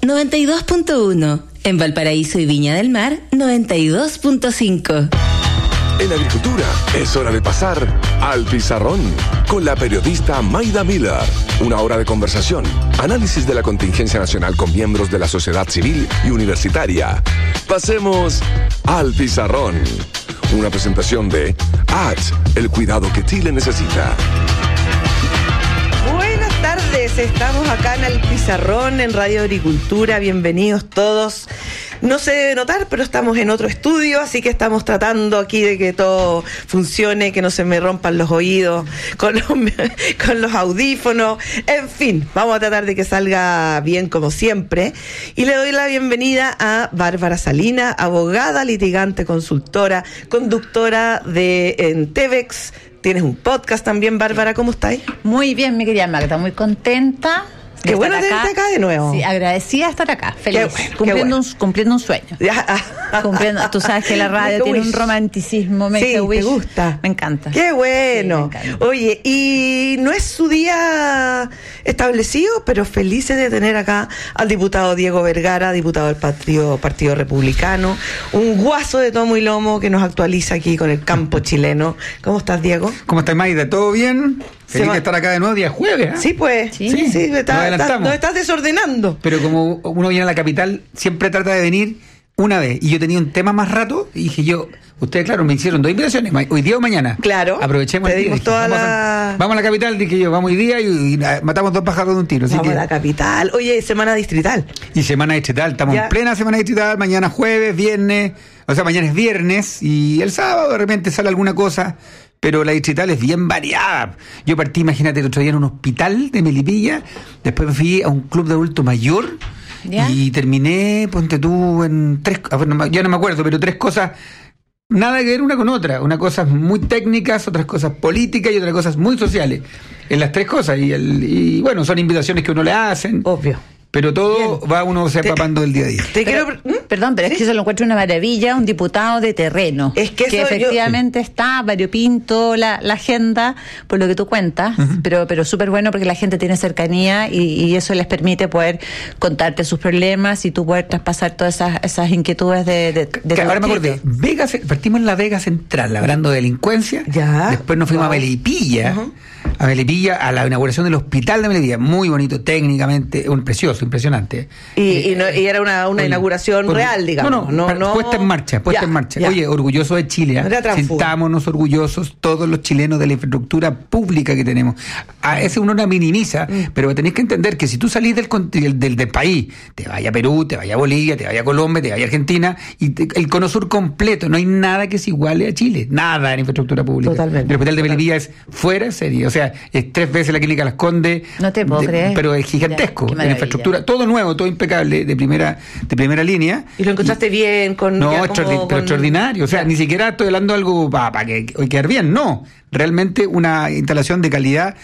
92.1. En Valparaíso y Viña del Mar, 92.5. En agricultura es hora de pasar al pizarrón con la periodista Mayda Miller. Una hora de conversación, análisis de la contingencia nacional con miembros de la sociedad civil y universitaria. Pasemos al pizarrón. Una presentación de ATS, el cuidado que Chile necesita. Buenas tardes, estamos acá en el pizarrón en Radio Agricultura. Bienvenidos todos. No se debe notar, pero estamos en otro estudio, así que estamos tratando aquí de que todo funcione, que no se me rompan los oídos con los audífonos. En fin, vamos a tratar de que salga bien como siempre. Y le doy la bienvenida a Bárbara Salinas, abogada, litigante, consultora, conductora de TVEX. Tienes un podcast también, Bárbara, ¿cómo estáis? Muy bien, mi querida Magda, muy contenta. Qué bueno tenerte acá de nuevo. Sí, agradecida de estar acá, feliz, bueno, cumpliendo un sueño. Tú sabes que la radio tiene un romanticismo, sí, te gusta. Me encanta. Qué bueno. Sí, me encanta. Oye, y no es su día establecido, pero felices de tener acá al diputado Diego Vergara, diputado del Partido Republicano, un guaso de tomo y lomo que nos actualiza aquí con el campo chileno. ¿Cómo estás, Diego? ¿Cómo estás, Mayda? ¿Todo bien? Feliz de estar acá de nuevo día jueves, ¿eh? Sí, pues. Sí, nos estás desordenando. Pero como uno viene a la capital, siempre trata de venir una vez. Y yo tenía un tema más rato y dije ustedes, claro, me hicieron 2 invitaciones, hoy día o mañana. Claro. Aprovechemos el día. Dije, vamos a la capital, dije yo, vamos hoy día y matamos 2 pájaros de un tiro. Vamos a la capital. Oye, semana distrital. Y semana distrital, estamos en plena semana distrital, mañana jueves, viernes, mañana es viernes y el sábado de repente sale alguna cosa. Pero la distrital es bien variada. Yo partí, imagínate, el otro día en un hospital de Melipilla, después me fui a un club de adulto mayor. ¿Ya? Y terminé, ponte tú, en 3, ya no me acuerdo, pero 3 cosas, nada que ver una con otra. Una cosas muy técnicas, otras cosas políticas y otras cosas muy sociales. En las 3 cosas. Y bueno, son invitaciones que uno le hacen. Obvio. Pero todo va uno se empapando del día a día. Perdón, pero ¿sí? Es que yo lo encuentro una maravilla, un diputado de terreno. Es que efectivamente está variopinto la agenda, por lo que tú cuentas, pero súper bueno porque la gente tiene cercanía y eso les permite poder contarte sus problemas y tú poder traspasar todas esas inquietudes de ahora me acordé, partimos en la Vega Central, hablando de delincuencia. Ya. Después nos fuimos a Melipilla. A Melipilla, a la inauguración del hospital de Melipilla, muy bonito técnicamente, precioso, impresionante. Y era una inauguración real, digamos. No, puesta en marcha. Ya. Oye, orgulloso de Chile, sintámonos orgullosos todos los chilenos de la infraestructura pública que tenemos. A ese uno la minimiza, pero tenés que entender que si tú salís del país, te vaya a Perú, te vaya a Bolivia, te vaya a Colombia, te vaya a Argentina, y el cono sur completo, no hay nada que se iguale a Chile, nada en infraestructura pública. Totalmente. El hospital de Melipilla es fuera de serie, o sea, es 3 veces la clínica Las Condes. No te puedo creer. Pero es gigantesco. En infraestructura, todo nuevo, todo impecable, de primera línea. ¿Y lo encontraste bien? Pero extraordinario. O sea, ni siquiera estoy hablando de algo para que quedar bien, no. Realmente una instalación de calidad,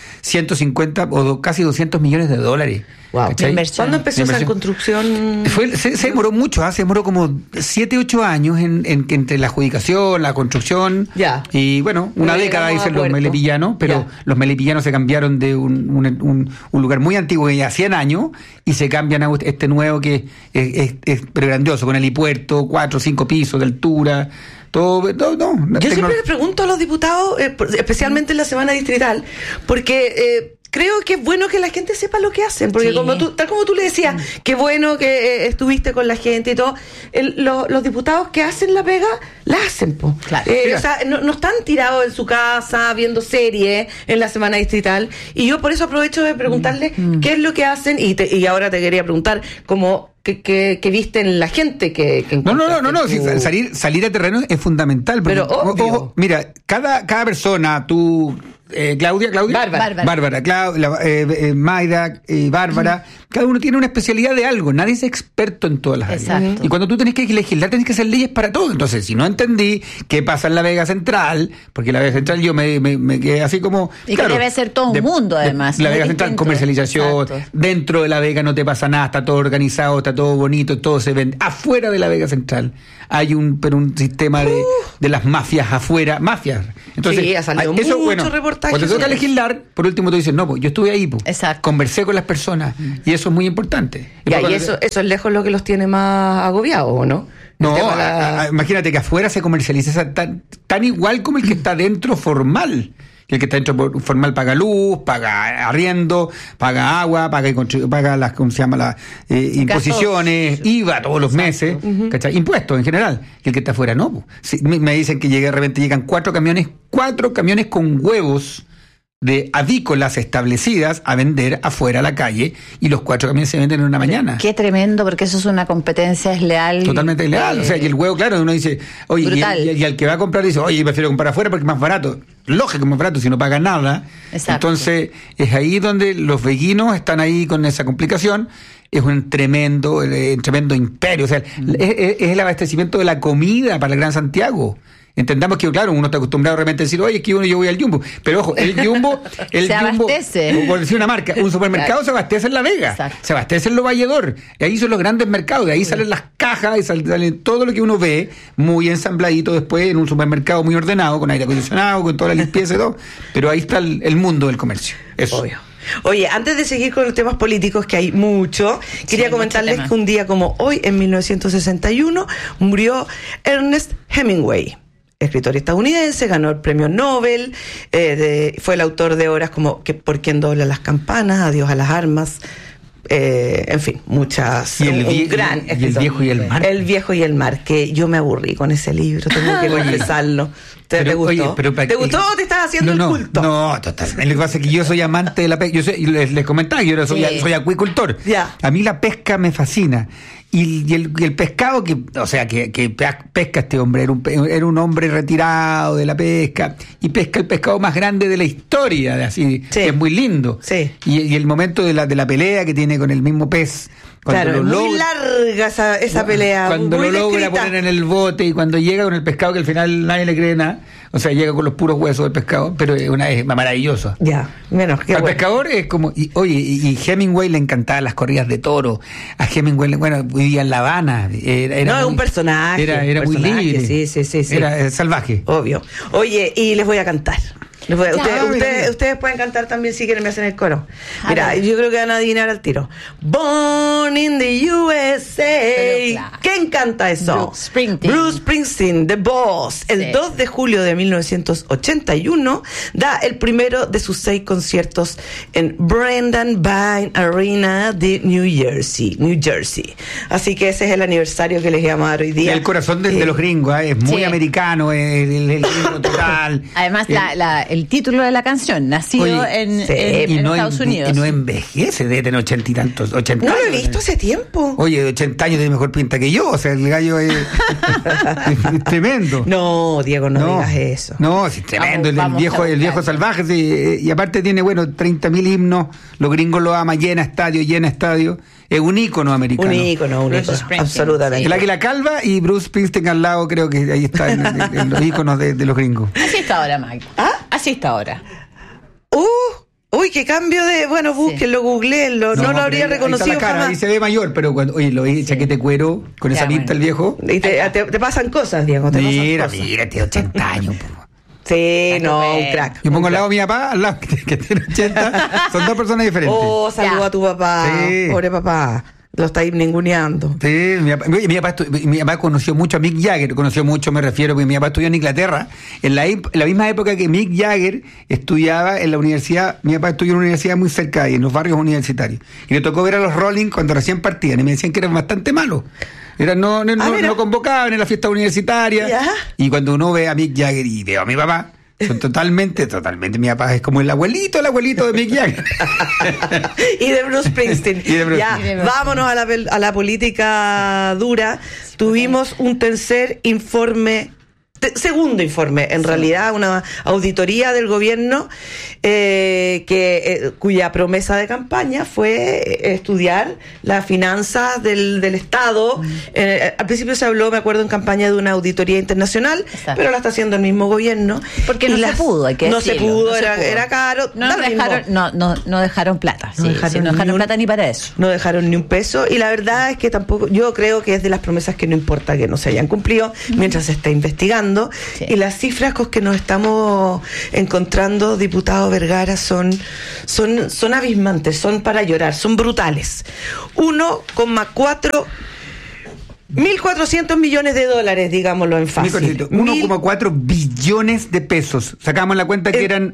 150 o casi $200 millones. Wow. ¿Cuándo empezó esa construcción? Se demoró mucho, se demoró como 7, 8 años entre la adjudicación, la construcción. Ya. Y bueno, una década dicen los melipillanos, pero los melipillanos se cambiaron de un lugar muy antiguo que ya 100 años y se cambian a este nuevo que es grandioso, con helipuerto, 4 o 5 pisos de altura. Yo siempre le pregunto a los diputados, especialmente en la semana distrital, porque creo que es bueno que la gente sepa lo que hacen, porque tal como tú le decías, qué bueno que estuviste con la gente y todo, los diputados que hacen la pega, la hacen, po. Claro. O sea, no están tirados en su casa viendo series en la semana distrital, y yo por eso aprovecho de preguntarle qué es lo que hacen, y ahora te quería preguntar cómo que viste en la gente que no, salir a terreno es fundamental, pero obvio. Mira, cada persona, tú, Claudia, Bárbara, Mayda, Bárbara, cada uno tiene una especialidad de algo, nadie es experto en todas las áreas. Exacto. Y cuando tú tenés que legislar, tenés que hacer leyes para todo. Entonces, si no entendí qué pasa en la Vega Central, porque la Vega Central yo me quedé así como... Y claro, que debe ser todo un mundo, además. La Vega Central, comercialización, dentro de la Vega no te pasa nada, está todo organizado, está todo bonito, todo se vende. Afuera de la Vega Central hay un sistema de las mafias afuera, Entonces, sí, ha salido mucho reportaje. Cuando te toca legislar, por último tú dices, no, pues yo estuve ahí, conversé con las personas, y eso es muy importante. Y eso es lejos lo que los tiene más agobiados, ¿o no? No, imagínate que afuera se comercializa tan igual como el que está dentro formal. El que está dentro formal paga luz, paga arriendo, paga agua, paga las, ¿cómo se llama? Las imposiciones, IVA todos los meses, ¿cachai? Impuestos en general. Y el que está afuera no. Sí, me dicen que de repente llegan 4 camiones con huevos de avícolas establecidas a vender afuera a la calle, y los 4 camiones se venden en una mañana. Qué tremendo, porque eso es una competencia desleal. Totalmente desleal. O sea, y el huevo, claro, uno dice, oye, y al que va a comprar dice, oye, prefiero comprar afuera porque es más barato. Lógico, es más barato si no paga nada. Exacto. Entonces, es ahí donde los veguinos están ahí con esa complicación. Es un tremendo imperio. O sea, es el abastecimiento de la comida para el Gran Santiago. Entendamos que, claro, uno está acostumbrado realmente a decir, oye, es que yo voy al Jumbo. Pero ojo, el Jumbo se abastece. Por decir una marca, un supermercado se abastece en La Vega. Exacto. Se abastece en Los Valledor. Y ahí son los grandes mercados. De ahí salen las cajas y salen todo lo que uno ve muy ensambladito después en un supermercado muy ordenado, con aire acondicionado, con toda la limpieza y todo. Pero ahí está el mundo del comercio. Eso. Obvio. Oye, antes de seguir con los temas políticos, que hay mucho, quería comentarles que un día como hoy, en 1961, murió Ernest Hemingway. Escritor estadounidense, ganó el premio Nobel, fue el autor de obras como Por quien dobla las campanas, Adiós a las armas, en fin, muchas. Y el viejo y el mar. El viejo y el mar, que yo me aburrí con ese libro, tengo que confesarlo. ¿Te gustó? Oye, ¿te gustó o te estás haciendo el culto? No, totalmente. Lo que pasa es que yo soy amante de la pesca. Les comentaba, yo soy acuicultor. Ya. A mí la pesca me fascina. Y el pescado que pesca este hombre, era un hombre retirado de la pesca, y pesca el pescado más grande de la historia, que es muy lindo. Sí. Y el momento de la pelea que tiene con el mismo pez. Claro, muy larga esa pelea. Cuando muy lo logra descrita. poner en el bote, y cuando llega con el pescado, que al final nadie le cree nada, o sea, llega con los puros huesos del pescado, pero es maravilloso. Ya, menos que al pescador es como, y Hemingway le encantaban las corridas de toro. A Hemingway, vivía en La Habana. Era un personaje. Era muy libre. Sí. Era salvaje. Obvio. Oye, y les voy a cantar. Ustedes pueden cantar también si quieren, me hacen el coro. Mira, yo creo que van a adivinar al tiro. Born in the USA. ¿Quién canta eso? Bruce Springsteen, The Boss. El 2 de julio de 1981 da el primero de sus 6 conciertos en Brendan Vine Arena de New Jersey. Así que ese es el aniversario que les llamo a dar hoy día. El corazón de los gringos, es muy americano, el gringo total. Además, el título de la canción, nacido en Estados Unidos. Y no envejece, debe tener 80 y tantos. 80 no años. lo he visto hace tiempo. Oye, de 80 años tiene mejor pinta que yo, o sea, el gallo es tremendo. No, Diego, no digas eso. No, es tremendo, el viejo salvaje, sí, y aparte tiene, 30.000 himnos, los gringos lo aman, llena estadio. Es un ícono americano. Un ícono, absolutamente. El Águila Calva y Bruce Springsteen al lado, creo que ahí están en los íconos de los gringos. Así está ahora, Mike. Así está ahora. Uy, qué cambio de... Bueno, búsquenlo, googleenlo. No lo habría reconocido jamás. Ahí se ve mayor, pero cuando... Oye, lo vi, chaquete cuero, con esa pinta el viejo. Y te pasan cosas, Diego. Mira, tiene 80 años, Sí, un crack. Yo pongo al lado a mi papá, al lado que tiene 80. Son 2 personas diferentes. Saludo a tu papá. Sí. Pobre papá. Lo estáis ninguneando. Sí, mi papá conoció mucho a Mick Jagger. Me refiero, porque mi papá estudió en Inglaterra. En la misma época que Mick Jagger estudiaba en la universidad. Mi papá estudió en una universidad muy cerca ahí, en los barrios universitarios. Y le tocó ver a los Rolling cuando recién partían. Y me decían que eran bastante malos. No convocaban en la fiesta universitaria. ¿Ya? Y cuando uno ve a Mick Jagger y veo a mi papá, son totalmente. Mi papá es como el abuelito de Mick Jagger. Y de Bruce Springsteen. Vámonos a la política dura. Tuvimos un segundo informe, en realidad, una auditoría del gobierno cuya promesa de campaña fue estudiar las finanzas del Estado. Al principio se habló, me acuerdo, en campaña de una auditoría internacional, pero la está haciendo el mismo gobierno. Porque no se pudo, hay que decirlo. Era caro. No dejaron plata. No dejaron plata ni para eso. No dejaron ni un peso, y la verdad es que tampoco, yo creo que es de las promesas que no importa que no se hayan cumplido mientras se está investigando. conversando, y las cifras con que nos estamos encontrando, diputado Vergara, son abismantes, son para llorar, son brutales. 1,4 millones de dólares, digámoslo en fácil. 1,4 billones de pesos. Sacamos la cuenta que eran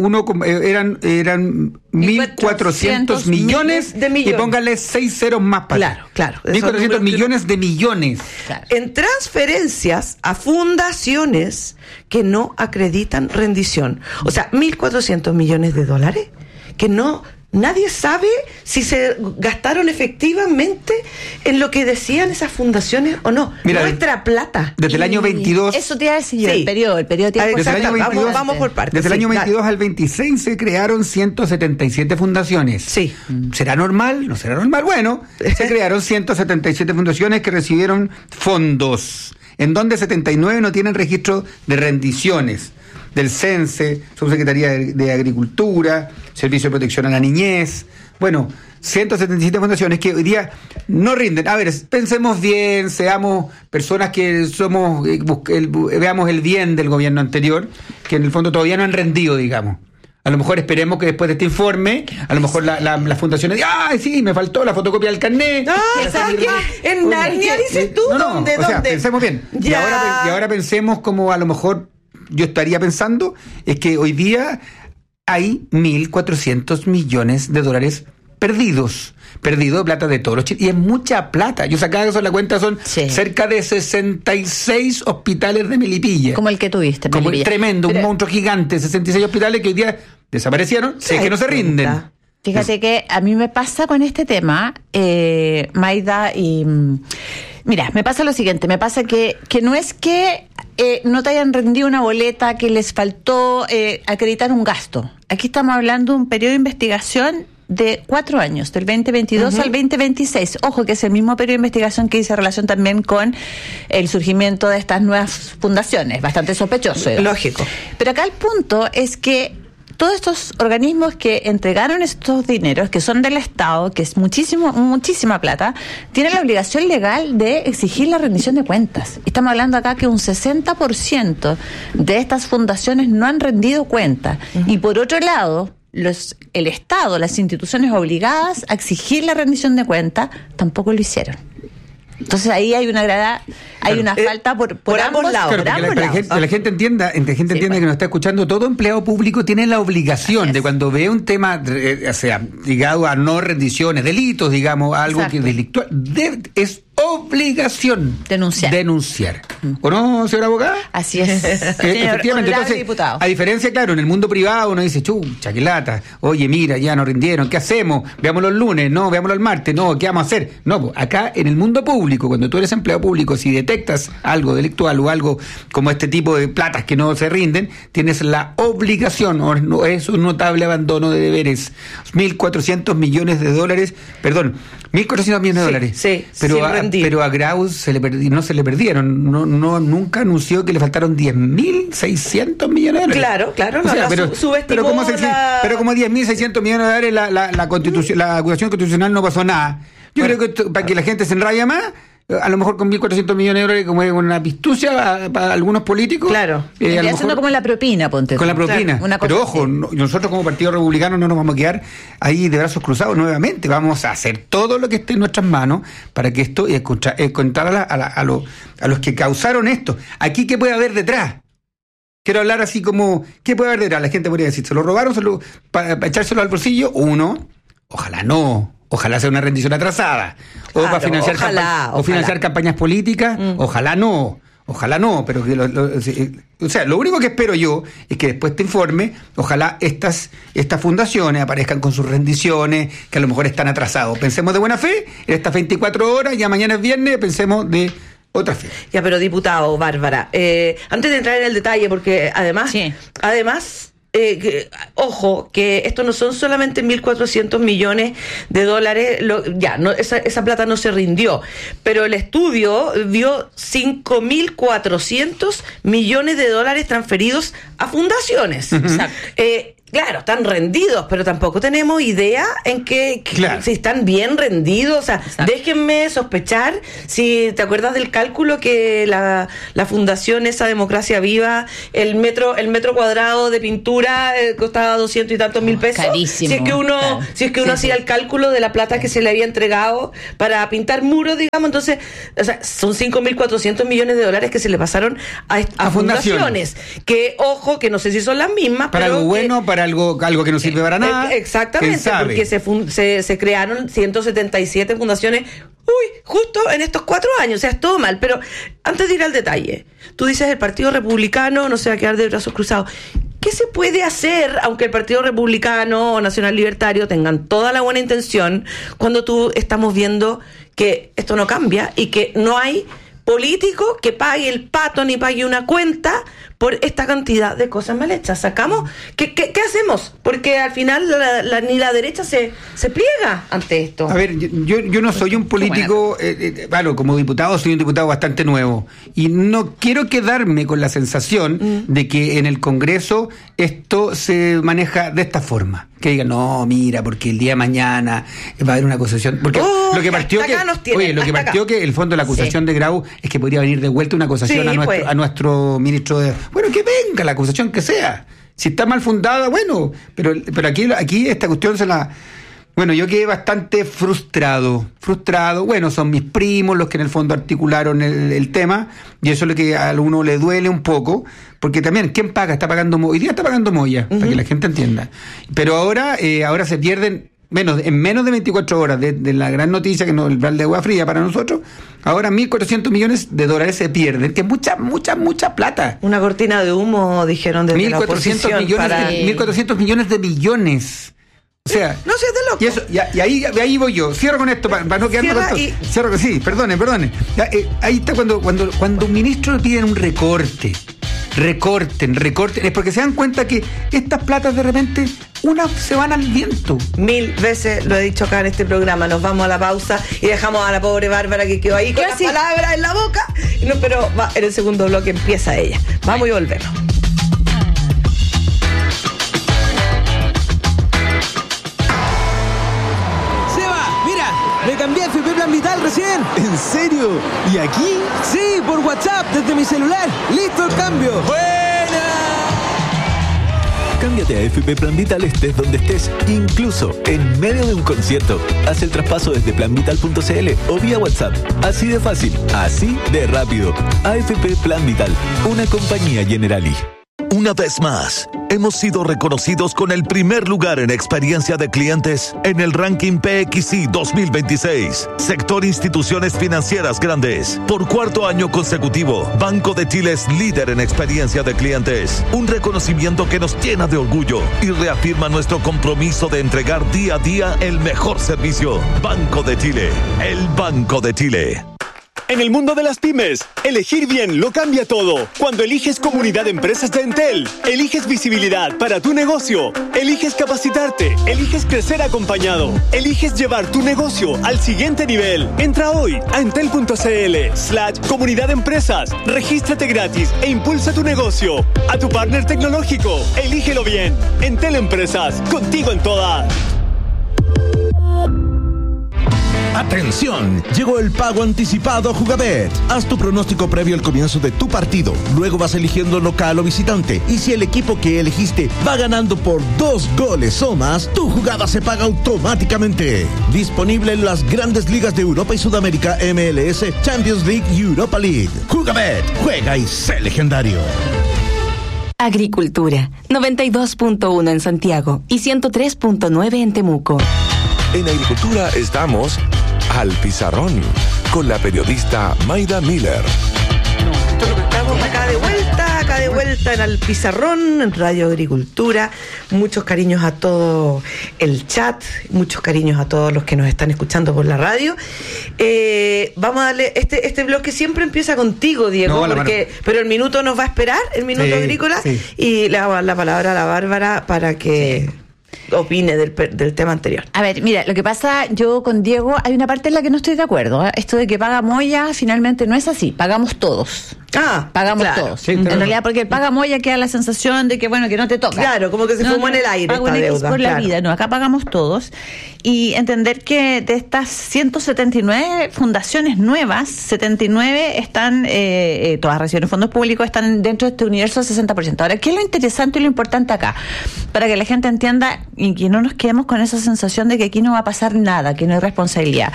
1.400 millones y póngale 6 ceros más para. Claro. 1.400 millones de millones. Claro. En transferencias a fundaciones que no acreditan rendición. O sea, 1.400 millones de dólares que nadie sabe si se gastaron efectivamente en lo que decían esas fundaciones o no. Mira, nuestra plata. Desde el año 22... Eso te iba a decir yo, el periodo tiene desde el año 22, vamos por partes. Desde el año 22 al 26 se crearon 177 fundaciones. Sí. ¿Será normal? ¿No será normal? Bueno, se crearon 177 fundaciones que recibieron fondos, en donde 79 no tienen registro de rendiciones. Del CENSE, Subsecretaría de Agricultura, Servicio de Protección a la Niñez. Bueno, 177 fundaciones que hoy día no rinden. A ver, pensemos bien, seamos personas que veamos el bien del gobierno anterior, que en el fondo todavía no han rendido, digamos. A lo mejor esperemos que después de este informe, a lo mejor las fundaciones digan, ¡ay, sí, me faltó la fotocopia del carnet! ¿Sabes qué? En Narnia dices tú, ¿dónde? O sea, pensemos bien. Y ahora pensemos como a lo mejor yo estaría pensando, es que hoy día hay 1.400 millones de dólares perdidos de plata de todos los chilenos, y es mucha plata. Yo sacaba eso en la cuenta, son cerca de 66 hospitales de Melipilla. Como el que tuviste, como Melipilla. Tremendo, un monstruo gigante, 66 hospitales que hoy día desaparecieron, si es que no se rinden. Fíjate que a mí me pasa con este tema, Maida, y mira, me pasa lo siguiente, me pasa que no es que no te hayan rendido una boleta, que les faltó acreditar un gasto. Aquí estamos hablando de un periodo de investigación de 4 años, del 2022 al 2026. Ojo, que es el mismo periodo de investigación que dice relación también con el surgimiento de estas nuevas fundaciones, bastante sospechoso. Lógico. Pero acá el punto es que todos estos organismos que entregaron estos dineros, que son del Estado, que es muchísima plata, tienen la obligación legal de exigir la rendición de cuentas. Estamos hablando acá que un 60% de estas fundaciones no han rendido cuentas. Y por otro lado, el Estado, las instituciones obligadas a exigir la rendición de cuentas, tampoco lo hicieron. Entonces ahí hay una falta por ambos lados. Claro, la gente entienda que nos está escuchando, todo empleado público tiene la obligación de, cuando ve un tema, ligado a no rendiciones, delitos, digamos, algo que es delictual, es obligación denunciar. ¿O no, señora abogada? Así es. Efectivamente. Entonces, diputado. A diferencia, claro, en el mundo privado uno dice, chucha, qué lata, oye, mira, ya no rindieron, ¿qué hacemos? Veámoslo el lunes, no, veámoslo el martes, no, ¿qué vamos a hacer? No, acá en el mundo público, cuando tú eres empleado público, si detectas algo delictual o algo como este tipo de platas que no se rinden, tienes la obligación, o es un notable abandono de deberes. 1.400 millones de dólares, perdón, 1.400 millones de dólares. Sí, pero a Graus no se le perdieron, nunca anunció que le faltaron 10.600 millones de dólares. Claro, pero como 10.600 millones de dólares la acusación constitucional no pasó nada. Yo creo que para que la gente se enraya más, a lo mejor con 1.400 millones de dólares, como es una pistucia para algunos políticos. Claro. Haciendo como la propina, ponte. Con la propina. Claro, pero ojo, nosotros como Partido Republicano no nos vamos a quedar ahí de brazos cruzados nuevamente. Vamos a hacer todo lo que esté en nuestras manos para que esto, y contar a los que causaron esto. Aquí, ¿qué puede haber detrás? Quiero hablar así como, ¿qué puede haber detrás? La gente podría decir, ¿se lo robaron para echárselo al bolsillo? Uno, ojalá no. Ojalá sea una rendición atrasada. O para financiar financiar campañas políticas. Ojalá no, pero que lo único que espero yo es que después de este informe, ojalá estas fundaciones aparezcan con sus rendiciones, que a lo mejor están atrasados. Pensemos de buena fe, en estas 24 horas, ya mañana es viernes, pensemos de otra fe. Ya, pero diputado, Bárbara, antes de entrar en el detalle, porque además, ojo, que esto no son solamente 1.400 millones de dólares, esa plata no se rindió, pero el estudio vio 5.400 millones de dólares transferidos a fundaciones. Claro, están rendidos, pero tampoco tenemos idea en que claro, si están bien rendidos. O sea, exacto, déjenme sospechar. Si te acuerdas del cálculo que la fundación esa Democracia Viva, el metro cuadrado de pintura costaba 200 y tantos mil pesos. Carísimo. Si es que uno hacía el cálculo de la plata que se le había entregado para pintar muros, digamos, entonces, o sea, son 5.400 millones de dólares que se le pasaron a fundaciones. Que, ojo, que no sé si son las mismas, para pero algo bueno, para algo que no sirve para nada. Exactamente, porque se crearon 177 fundaciones, justo en estos 4 años. O sea, es todo mal. Pero antes de ir al detalle, tú dices el Partido Republicano no se va a quedar de brazos cruzados. ¿Qué se puede hacer, aunque el Partido Republicano o Nacional Libertario tengan toda la buena intención, cuando estamos viendo que esto no cambia y que no hay político que pague el pato ni pague una cuenta por esta cantidad de cosas mal hechas? ¿Sacamos? ¿Qué hacemos? Porque al final ni la derecha se pliega ante esto. A ver, yo no soy un político, bueno, como diputado soy un diputado bastante nuevo y no quiero quedarme con la sensación de que en el Congreso esto se maneja de esta forma. Que digan, no, mira, porque el día de mañana va a haber una acusación. Porque lo que partió que el fondo de la acusación de Grau es que podría venir de vuelta una acusación a nuestro ministro de... Bueno, que venga la acusación que sea. Si está mal fundada, bueno, pero aquí esta cuestión se la... Bueno, yo quedé bastante frustrado. Bueno, son mis primos los que en el fondo articularon el tema, y eso es lo que a uno le duele un poco, porque también, ¿quién paga? Hoy día está pagando Moya, para que la gente entienda. Pero ahora se pierden en menos de 24 horas de la gran noticia, que no el balde de agua fría para nosotros. Ahora 1.400 millones de dólares se pierden, que es mucha plata. Una cortina de humo, dijeron desde la oposición. 1.400 millones de millones. O sea, no seas de loco. Y ahí voy yo. Cierro con esto para no quedarme con esto. Cierro, sí, perdone. Ahí está cuando un ministro le piden un recorten, es porque se dan cuenta que estas platas de repente se van al viento. 1000 veces lo he dicho acá en este programa. Nos vamos a la pausa y dejamos a la pobre Bárbara que quedó ahí con las palabras en la boca. No, pero en el segundo bloque empieza ella. Vamos y volvemos. Me cambié a FP Plan Vital recién. ¿En serio? ¿Y aquí? Sí, por WhatsApp, desde mi celular. ¡Listo el cambio! ¡Buena! Cámbiate a FP Plan Vital estés donde estés, incluso en medio de un concierto. Haz el traspaso desde planvital.cl o vía WhatsApp. Así de fácil, así de rápido. AFP Plan Vital, una compañía Generali. Una vez más, hemos sido reconocidos con el primer lugar en experiencia de clientes en el ranking PXI 2026. Sector Instituciones Financieras Grandes. Por 4º año consecutivo, Banco de Chile es líder en experiencia de clientes. Un reconocimiento que nos llena de orgullo y reafirma nuestro compromiso de entregar día a día el mejor servicio. Banco de Chile, el Banco de Chile. En el mundo de las pymes, elegir bien lo cambia todo. Cuando eliges Comunidad de Empresas de Entel, eliges visibilidad para tu negocio, eliges capacitarte, eliges crecer acompañado, eliges llevar tu negocio al siguiente nivel. Entra hoy a entel.cl/comunidad de empresas, regístrate gratis e impulsa tu negocio. A tu partner tecnológico, elígelo bien. Entel Empresas, contigo en todas. ¡Atención! Llegó el pago anticipado a Jugabet. Haz tu pronóstico previo al comienzo de tu partido. Luego vas eligiendo local o visitante. Y si el equipo que elegiste va ganando por 2 goles o más, tu jugada se paga automáticamente. Disponible en las grandes ligas de Europa y Sudamérica, MLS, Champions League y Europa League. Jugabet, juega y sé legendario. Agricultura, 92.1 en Santiago y 103.9 en Temuco. En Agricultura estamos al pizarrón con la periodista Mayda Miller. Estamos acá de vuelta en Al Pizarrón, en Radio Agricultura. Muchos cariños a todo el chat, muchos cariños a todos los que nos están escuchando por la radio. Vamos a darle, este bloque siempre empieza contigo, Diego, pero el minuto nos va a esperar, el minuto agrícola, y le damos la palabra a la Bárbara para que opine del tema anterior. A ver, mira, lo que pasa, yo con Diego hay una parte en la que no estoy de acuerdo, ¿eh? Esto de que paga Moya finalmente no es así, pagamos todos. Pagamos todos. Sí, en realidad, porque el pagamos ya queda la sensación de que, bueno, que no te toca. Claro, como que se fumó en el aire esta deuda. Por la vida. No, acá pagamos todos. Y entender que de estas 179 fundaciones nuevas, 79 están, todas reciben fondos públicos, están dentro de este universo del 60%. Ahora, ¿qué es lo interesante y lo importante acá? Para que la gente entienda y que no nos quedemos con esa sensación de que aquí no va a pasar nada, que no hay responsabilidad.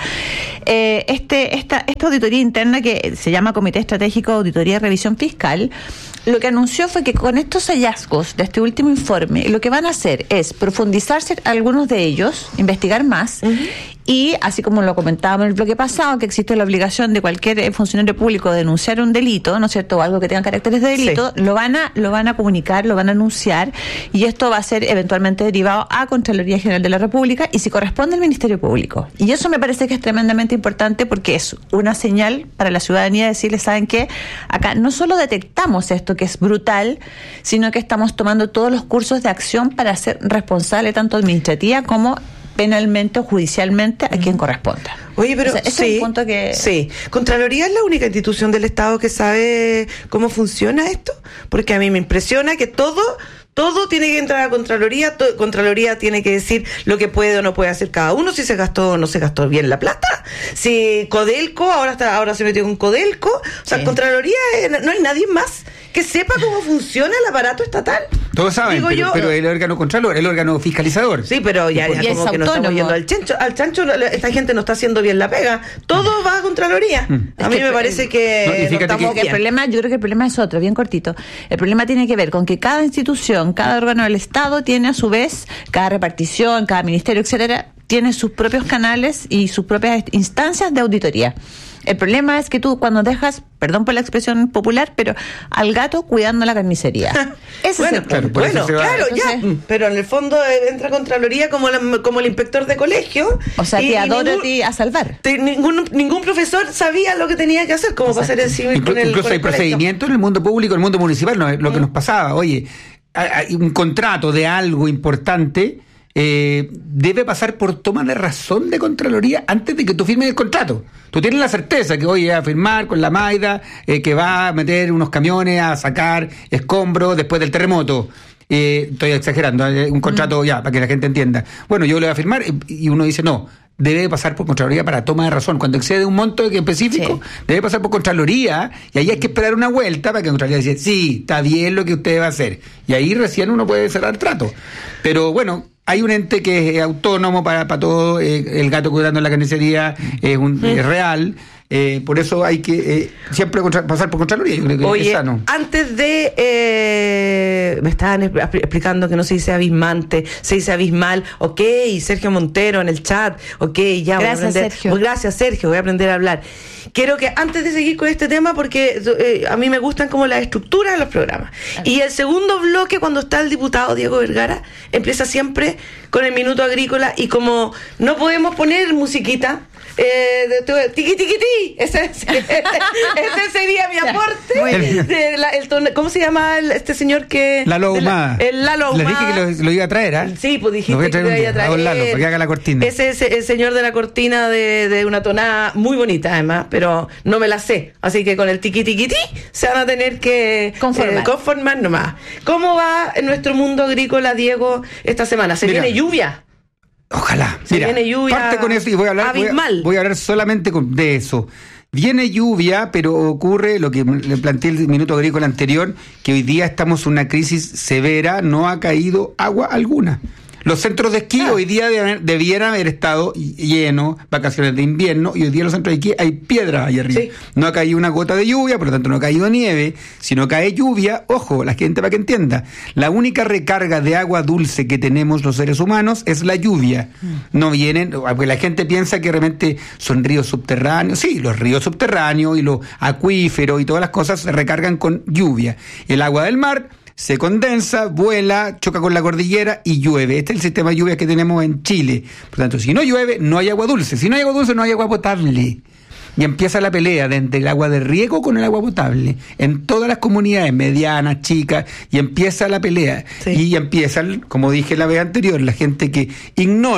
Esta auditoría interna que se llama Comité Estratégico de Auditoría y Revisión Fiscal, lo que anunció fue que con estos hallazgos de este último informe, lo que van a hacer es profundizarse algunos de ellos, investigar más, y así como lo comentábamos en el bloque pasado, que existe la obligación de cualquier funcionario público de denunciar un delito, ¿no es cierto?, o algo que tenga caracteres de delito, lo van a comunicar, lo van a anunciar, y esto va a ser eventualmente derivado a Contraloría General de la República y si corresponde al Ministerio Público. Y eso me parece que es tremendamente importante porque es una señal para la ciudadanía de decirle, ¿saben qué? Acá no solo detectamos esto que es brutal, sino que estamos tomando todos los cursos de acción para ser responsable tanto administrativa como penalmente o judicialmente a quien corresponda. Oye, pero es un punto que... Sí. ¿Contraloría es la única institución del Estado que sabe cómo funciona esto? Porque a mí me impresiona que todo tiene que entrar a Contraloría, Contraloría tiene que decir lo que puede o no puede hacer cada uno, si se gastó o no se gastó bien la plata, si Codelco, ahora se metió con Codelco, o sea, Contraloría, no hay nadie más que sepa cómo funciona el aparato estatal. Todos saben, pero el órgano contralor, el órgano fiscalizador. Sí, pero ya como que nos estamos yendo al chancho, esta gente no está haciendo bien la pega, todo va a Contraloría. A mí me parece que el problema, yo creo que el problema es otro, bien cortito. El problema tiene que ver con que cada institución, cada órgano del Estado tiene a su vez, cada repartición, cada ministerio, etcétera, tiene sus propios canales y sus propias instancias de auditoría. El problema es que tú cuando dejas, perdón por la expresión popular, pero al gato cuidando la carnicería. Ese es el punto. Pero en el fondo entra Contraloría como el inspector de colegio. O sea, te adoro a ti a salvar. Ningún profesor sabía lo que tenía que hacer, como va a ser el civil con el incluso hay procedimientos en el mundo público, en el mundo municipal, lo que nos pasaba. Oye, hay un contrato de algo importante, debe pasar por toma de razón de Contraloría antes de que tú firmes el contrato. Tú tienes la certeza que voy a firmar con la Maida, que va a meter unos camiones a sacar escombros después del terremoto. Estoy exagerando, un contrato ya, para que la gente entienda. Bueno, yo le voy a firmar y uno dice no. Debe pasar por Contraloría para toma de razón. Cuando excede un monto específico, debe pasar por Contraloría y ahí hay que esperar una vuelta para que Contraloría diga, sí, está bien lo que usted va a hacer. Y ahí recién uno puede cerrar el trato. Pero bueno, hay un ente que es autónomo para todo, el gato cuidando la carnicería es real. Por eso hay que siempre pasar por Contraloría. Yo creo que es sano. Antes de me estaban explicando que no se dice abismante, se dice abismal. Ok, Sergio Montero en el chat. Ok, ya voy a aprender. Gracias, Sergio, voy a aprender a hablar. Quiero que antes de seguir con este tema, porque a mí me gustan como la estructura de los programas. Y el segundo bloque, cuando está el diputado Diego Vergara, empieza siempre con el minuto agrícola y como no podemos poner musiquita, tiqui tiqui ti, ese sería mi aporte. ¿Cómo se llama este señor que Lalo Ahumada? El Lalo Ahumada. Le dije que lo iba a traer, ¿eh? Sí, pues dijiste que lo iba a traer. Lalo, para que haga la cortina. Ese es el señor de la cortina de una tonada muy bonita además, pero no me la sé, así que con el tiqui tiqui ti se van a tener que conformar nomás. ¿Cómo va en nuestro mundo agrícola, Diego, esta semana? ¿Se viene lluvia? Ojalá. Viene lluvia. Parte con eso y voy a hablar solamente de eso. Viene lluvia, pero ocurre lo que le planteé el minuto agrícola anterior, que hoy día estamos en una crisis severa, no ha caído agua alguna. Los centros de esquí hoy día debieran haber estado llenos, vacaciones de invierno, y hoy día en los centros de esquí hay piedras ahí arriba. Sí. No ha caído una gota de lluvia, por lo tanto no ha caído nieve. Si no cae lluvia, ojo, la gente para que entienda, la única recarga de agua dulce que tenemos los seres humanos es la lluvia. No vienen, porque la gente piensa que realmente son ríos subterráneos. Sí, los ríos subterráneos y los acuíferos y todas las cosas se recargan con lluvia. El agua del mar se condensa, vuela, choca con la cordillera y llueve. Este es el sistema de lluvias que tenemos en Chile. Por tanto, si no llueve, no hay agua dulce. Si no hay agua dulce, no hay agua potable. Y empieza la pelea entre el agua de riego con el agua potable. En todas las comunidades, medianas, chicas, y empieza la pelea. Sí. Y empieza, como dije la vez anterior, la gente que ignora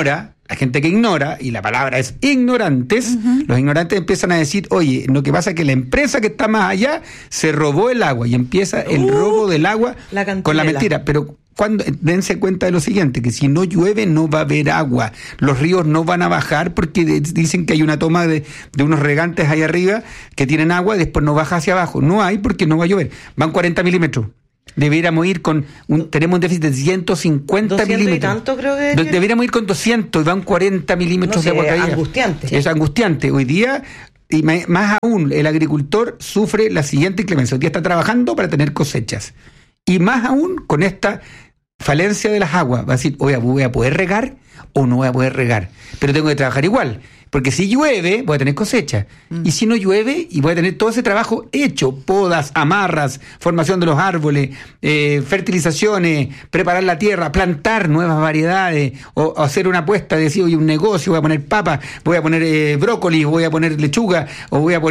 la gente que ignora, y la palabra es ignorantes, los ignorantes empiezan a decir, oye, lo que pasa es que la empresa que está más allá se robó el agua, y empieza el robo del agua con la mentira. Pero dense cuenta de lo siguiente, que si no llueve no va a haber agua, los ríos no van a bajar porque dicen que hay una toma de unos regantes ahí arriba que tienen agua y después no baja hacia abajo. No hay porque no va a llover, van 40 milímetros. Deberíamos ir tenemos un déficit de 150 milímetros. Y tanto, creo que deberíamos ir con 200 y van 40 milímetros de agua caída. Angustiante. Es angustiante. Hoy día, y más aún, el agricultor sufre la siguiente inclemencia. Hoy día está trabajando para tener cosechas. Y más aún con esta falencia de las aguas. Va a decir, oye, ¿voy a poder regar o no voy a poder regar? Pero tengo que trabajar igual. Porque si llueve, voy a tener cosecha. Y si no llueve, y voy a tener todo ese trabajo hecho. Podas, amarras, formación de los árboles, fertilizaciones, preparar la tierra, plantar nuevas variedades, o hacer una apuesta, decir, oye, un negocio, voy a poner papa, voy a poner brócoli, voy a poner lechuga, o voy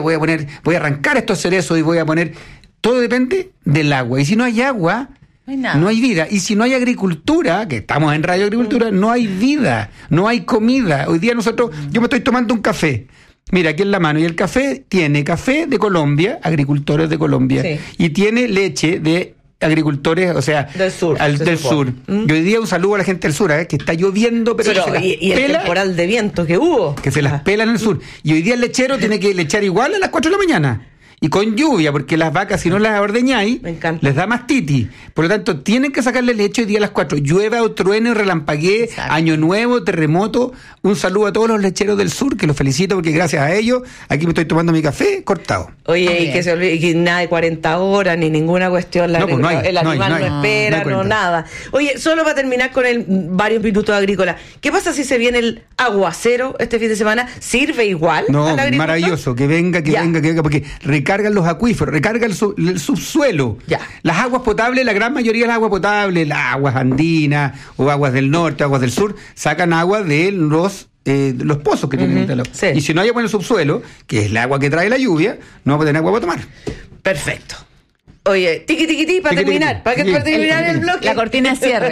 a arrancar estos cerezos y voy a poner... Todo depende del agua. Y si no hay agua... No hay vida. Y si no hay agricultura, que estamos en Radio Agricultura, no hay vida, no hay comida. Hoy día yo me estoy tomando un café. Mira, aquí en la mano. Y el café tiene café de Colombia, agricultores de Colombia. Sí. Y tiene leche de agricultores, o sea, del sur. Del sur. Y hoy día un saludo a la gente del sur, que está lloviendo, pero y el temporal de viento que hubo. Que se las pela en el sur. Y hoy día el lechero tiene que lechar igual a las 4 de la mañana. Y con lluvia, porque las vacas, si no las ordeñáis, les da mastitis. Por lo tanto, tienen que sacarle leche hoy día a las 4. Llueva o truene o relampaguee, exacto. Año nuevo, terremoto. Un saludo a todos los lecheros del sur, que los felicito porque gracias a ellos, aquí me estoy tomando mi café cortado. Oye, y que se olvide, que nada de 40 horas, ni ninguna cuestión. El animal no espera, nada. Oye, solo para terminar con varios minutos agrícolas. ¿Qué pasa si se viene el aguacero este fin de semana? ¿Sirve igual? No, maravilloso. Que venga, porque recargan los acuíferos, recarga el subsuelo. Ya. Las aguas potables, la gran mayoría de las aguas potables, las aguas andinas o aguas del norte, aguas del sur, sacan agua de los pozos que tienen. Sí. Y si no hay agua en el subsuelo, que es el agua que trae la lluvia, no va a tener agua para tomar. Perfecto. Oye, tiqui, para terminar el bloque. La cortina de cierre.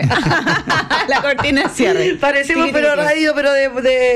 La cortina de cierre. Parecemos radio, pero de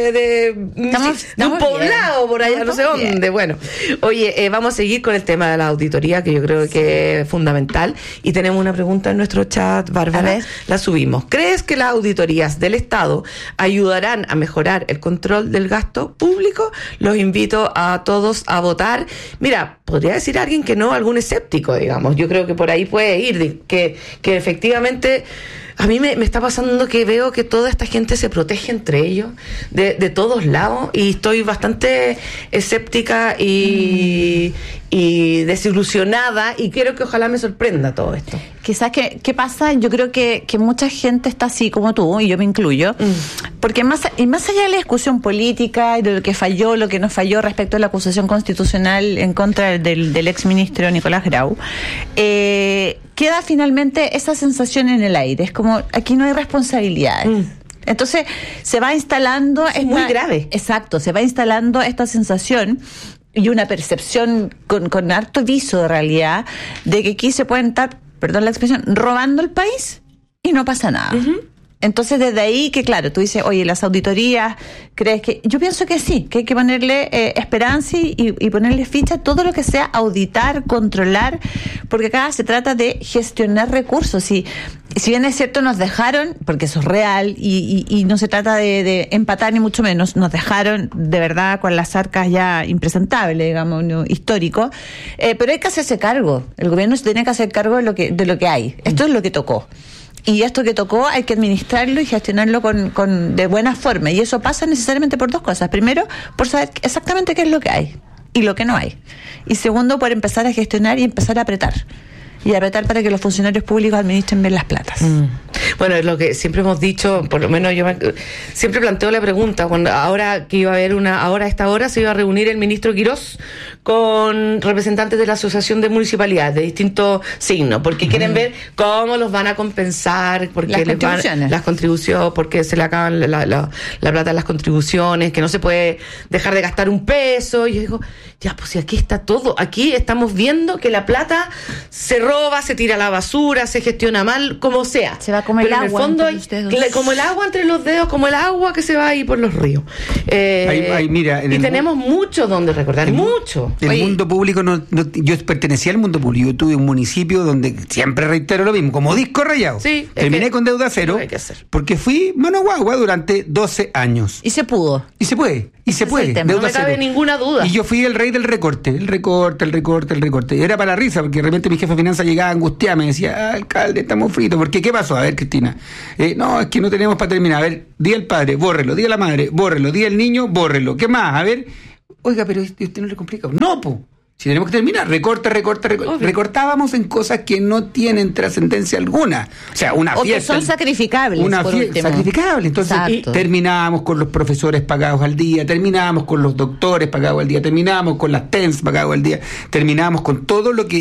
un poblado por allá, no sé dónde. Bueno, oye, vamos a seguir con el tema de la auditoría, que yo creo que es fundamental. Y tenemos una pregunta en nuestro chat, Bárbara. La subimos. ¿Crees que las auditorías del Estado ayudarán a mejorar el control del gasto público? Los invito a todos a votar. Mira, podría decir alguien que no, algún escéptico, digamos. Yo creo que por ahí puede ir, que efectivamente a mí me está pasando que veo que toda esta gente se protege entre ellos, de todos lados, y estoy bastante escéptica y desilusionada, y quiero que ojalá me sorprenda todo esto. Quizás, ¿qué pasa? Yo creo que mucha gente está así como tú, y yo me incluyo, porque más allá de la discusión política y de lo que falló, lo que no falló respecto a la acusación constitucional en contra del exministro Nicolás Grau, queda finalmente esa sensación en el aire. Es como, aquí no hay responsabilidades. Entonces, se va instalando... Es muy grave. Exacto, se va instalando esta sensación y una percepción con harto viso de realidad de que aquí se pueden estar, perdón la expresión, robando el país y no pasa nada. Entonces, desde ahí que, claro, tú dices, oye, las auditorías, ¿crees que...? Yo pienso que sí, que hay que ponerle esperanza y ponerle ficha a todo lo que sea auditar, controlar, porque acá se trata de gestionar recursos. Y si bien es cierto, nos dejaron, porque eso es real, y no se trata de empatar ni mucho menos, nos dejaron de verdad con las arcas ya impresentables, digamos, ¿no? Histórico, pero hay que hacerse cargo. El gobierno se tiene que hacer cargo de lo que hay. Esto es lo que tocó. Y esto que tocó hay que administrarlo y gestionarlo de buena forma. Y eso pasa necesariamente por dos cosas. Primero, por saber exactamente qué es lo que hay y lo que no hay. Y segundo, por empezar a gestionar y empezar a apretar. Y apretar para que los funcionarios públicos administren bien las platas. Bueno, es lo que siempre hemos dicho, por lo menos yo siempre planteo la pregunta, ahora que iba a haber a esta hora se iba a reunir el ministro Quirós con representantes de la Asociación de Municipalidades de distintos signos, porque quieren ver cómo los van a compensar, porque las contribuciones, porque se le acaban la plata de las contribuciones, que no se puede dejar de gastar un peso. Y yo digo, ya, pues si aquí está todo, aquí estamos viendo que la plata se roba, se tira a la basura, se gestiona mal, como sea. Se va como el agua. En el fondo, como el agua entre los dedos, como el agua que se va ahí por los ríos. Mira, y tenemos mucho donde recordar, mucho. El mundo público, yo pertenecía al mundo público. Yo tuve un municipio donde siempre reitero lo mismo, como disco rayado. Sí, terminé con deuda cero porque fui mano guagua durante 12 años. Y se pudo. Y se puede. No me cabe ninguna duda. Y yo fui el rey del recorte. El recorte. Era para la risa, porque de repente mi jefe de finanzas llegaba angustiada, me decía, alcalde, estamos fritos. Porque ¿qué pasó? A ver, Cristina. No, es que no tenemos para terminar. A ver, di al padre, bórrelo. Di a la madre, bórrelo. Di al niño, bórrelo. ¿Qué más? A ver. Oiga, pero usted no le complica. No, po. Si tenemos que terminar, recorta. Recortábamos en cosas que no tienen trascendencia alguna. O sea, una fiesta. O que son sacrificables. Sacrificables. Entonces, terminábamos con los profesores pagados al día, terminábamos con los doctores pagados al día, terminábamos con las TENS pagados al día, terminábamos con todo lo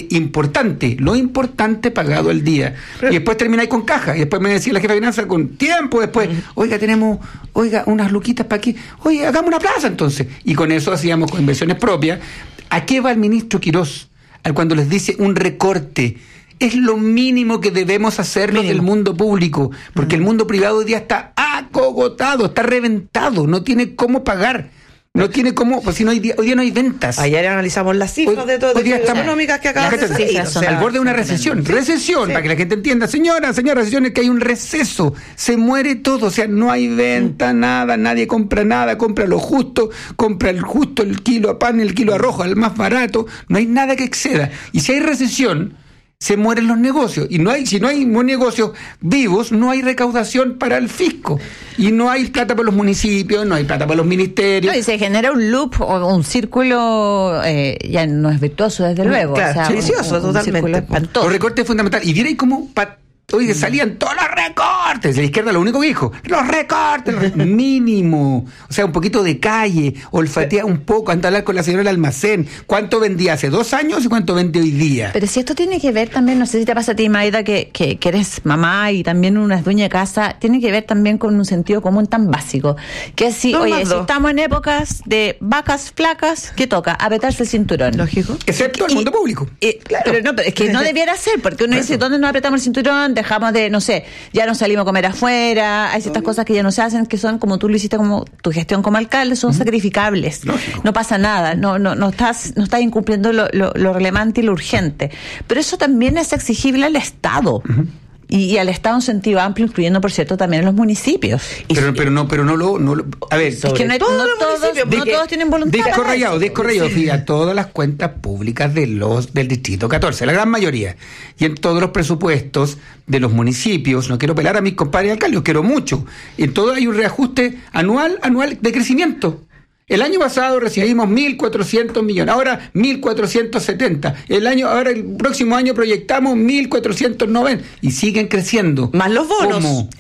importante pagado al día. Y después termináis con caja. Y después me decía la jefa de finanzas con tiempo después, tenemos unas luquitas para aquí. Oye, hagamos una plaza entonces. Y con eso hacíamos con inversiones propias. ¿A qué va el ministro Quirós cuando les dice un recorte? Es lo mínimo que debemos hacerlo del mundo público, porque el mundo privado hoy día está acogotado, está reventado, no tiene cómo pagar. No tiene cómo, pues si no hoy día no hay ventas. Ayer analizamos las cifras de todo económicas que acaban de salir. Al borde de una recesión. Para que la gente entienda. Señora, recesión es que hay un receso. Se muere todo. O sea, no hay venta, nada, nadie compra nada, compra lo justo, compra el kilo a pan, el kilo a arroz, el más barato. No hay nada que exceda. Y si hay recesión, se mueren los negocios. Y si no hay negocios vivos, no hay recaudación para el fisco. Y no hay plata para los municipios, no hay plata para los ministerios. Y se genera un loop o un círculo, ya no es virtuoso, desde luego. Claro, vicioso, totalmente. Los recortes fundamentales. Y vierais cómo salían todos los recortes. De la izquierda lo único que dijo, los recortes, mínimo. O sea, un poquito de calle, olfatea un poco, anda a hablar con la señora del almacén. ¿Cuánto vendía hace 2 años y cuánto vende hoy día? Pero si esto tiene que ver también, no sé si te pasa a ti, Maida, que eres mamá y también una dueña de casa, tiene que ver también con un sentido común tan básico. Que es si estamos en épocas de vacas flacas, ¿qué toca? Apretarse el cinturón. Lógico. Excepto el mundo público. Claro. Pero es que no debiera ser, porque uno dice, ¿dónde nos apretamos el cinturón? Dejamos de, no sé, ya no salimos a comer afuera, hay ciertas cosas que ya no se hacen, que son, como tú lo hiciste, como tu gestión como alcalde, son sacrificables. Lógico. No pasa nada, no estás incumpliendo lo relevante y lo urgente. Pero eso también es exigible al Estado. Y al Estado en sentido amplio, incluyendo, por cierto, también a los municipios. Pero no lo a ver, es que no todos tienen voluntad. Disco rayado, fui a todas las cuentas públicas del Distrito 14, la gran mayoría, y en todos los presupuestos de los municipios. No quiero pelar a mis compadres alcaldes, los quiero mucho. En todo hay un reajuste anual de crecimiento. El año pasado recibimos 1.400 millones, ahora 1.470. Ahora el próximo año proyectamos 1.490 y siguen creciendo. Más los bonos. ¿Cómo?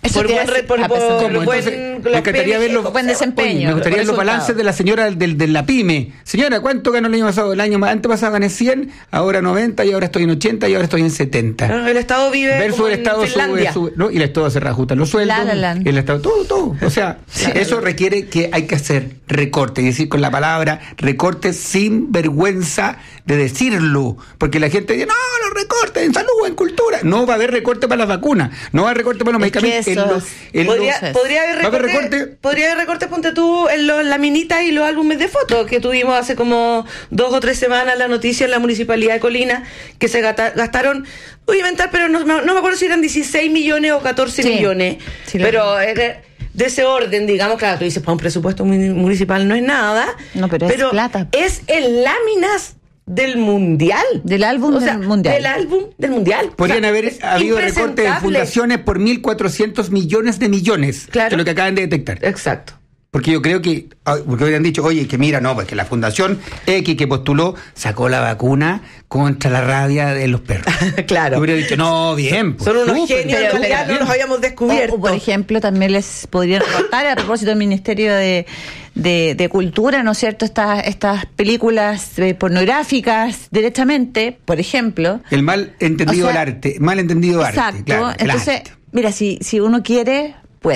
Me encantaría ver buen desempeño. Me gustaría ver los balances de la señora de la pyme. Señora, ¿cuánto ganó el año pasado? El año antepasado gané 100, ahora 90 y ahora estoy en 80 y ahora estoy en 70. El Estado vive versus el Estado sube, ¿no? Y el Estado se reajusta los sueldos. El Estado, todo. O sea, eso requiere que hay que hacer recortes. Es decir, con la palabra recortes sin vergüenza de decirlo, porque la gente dice, no, los recortes en salud, en cultura. No va a haber recorte para las vacunas, no va a haber recorte para los medicamentos. Podría haber recortes, ponte tú, en la minita y los álbumes de fotos que tuvimos hace como 2 o 3 semanas, la noticia en la Municipalidad de Colina, que se gastaron, voy a inventar, pero no me acuerdo si eran 16 millones o 14 millones, pero de ese orden, digamos, claro, tú dices, para un presupuesto municipal no es nada, pero es plata. Es en láminas del mundial. Del álbum del mundial. Del álbum del mundial. Podrían haber habido recortes de fundaciones por 1.400 millones de millones. Claro. Que es lo que acaban de detectar. Exacto. Porque yo creo que, porque hubieran dicho, oye, que mira, no, porque la Fundación X que postuló sacó la vacuna contra la rabia de los perros. Claro. Yo hubiera dicho, no, bien. Son unos genios, ya no los habíamos descubierto. O, por ejemplo, también les podrían recortar, a propósito del Ministerio de Cultura, ¿no es cierto?, estas películas pornográficas directamente, por ejemplo. El mal entendido arte. Exacto. Entonces, mira, si uno quiere, puede.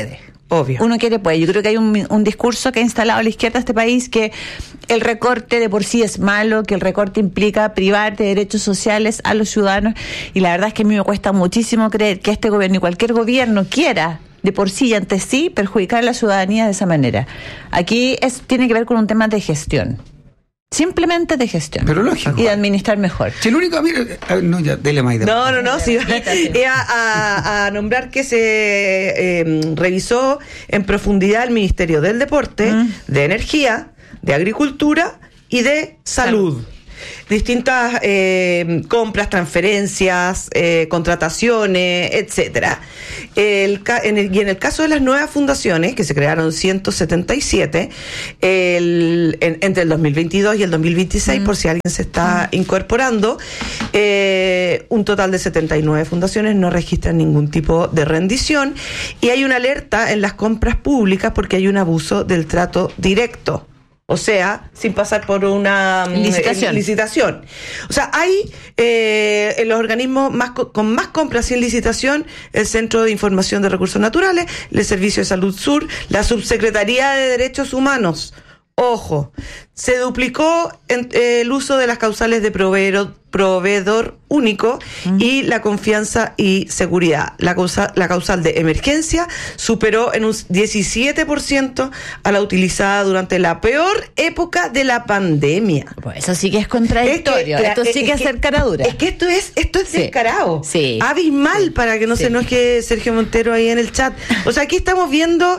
Obvio. Uno quiere, pues. Yo creo que hay un discurso que ha instalado la izquierda de este país que el recorte de por sí es malo, que el recorte implica privar de derechos sociales a los ciudadanos, y la verdad es que a mí me cuesta muchísimo creer que este gobierno y cualquier gobierno quiera de por sí y ante sí perjudicar a la ciudadanía de esa manera. Aquí tiene que ver con un tema de gestión. Simplemente de gestión. Pero lógico. Y de administrar mejor. Si el único, mira, no, ya, dele más. No, sí. A nombrar que se revisó en profundidad el Ministerio del Deporte, de Energía, de Agricultura y de Salud. Distintas compras, transferencias, contrataciones, etcétera. Y en el caso de las nuevas fundaciones, que se crearon 177 entre el 2022 y el 2026, por si alguien se está incorporando, un total de 79 fundaciones no registran ningún tipo de rendición, y hay una alerta en las compras públicas porque hay un abuso del trato directo. O sea, sin pasar por una licitación. O sea, hay en los organismos con más compras sin licitación, el Centro de Información de Recursos Naturales, el Servicio de Salud Sur, la Subsecretaría de Derechos Humanos. Ojo, se duplicó el uso de las causales de proveedor único y la confianza y seguridad. La causal de emergencia superó en un 17% a la utilizada durante la peor época de la pandemia. Pues eso sí que es contradictorio. Esto sí que es ser caradura. Es que esto es descarado. Sí. Abismal, para que no se enoje Sergio Montero ahí en el chat. O sea, aquí estamos viendo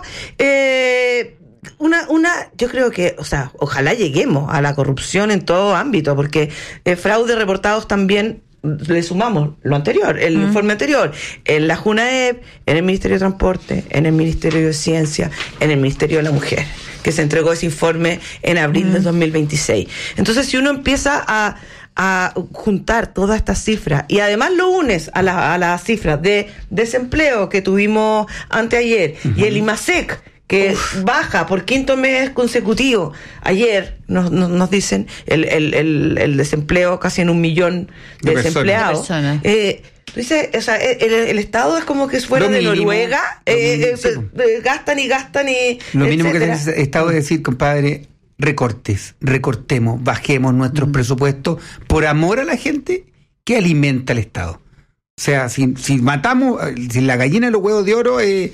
yo creo que, o sea, ojalá lleguemos a la corrupción en todo ámbito, porque fraude reportados también le sumamos lo anterior, el informe anterior, en la JUNAEP, en el Ministerio de Transporte, en el Ministerio de Ciencia, en el Ministerio de la Mujer, que se entregó ese informe en abril de 2026. Entonces, si uno empieza a juntar todas estas cifras y además lo unes a las cifras de desempleo que tuvimos anteayer y el IMASEC, que baja por quinto mes consecutivo. Ayer nos dicen el desempleo casi en 1 millón de desempleados. Dice, o sea, el Estado es como que fuera de Noruega, gastan y lo mínimo que tiene el Estado es decir, compadre, recortemos, bajemos nuestros presupuestos por amor a la gente que alimenta el Estado. O sea, si matamos, si la gallina de los huevos de oro es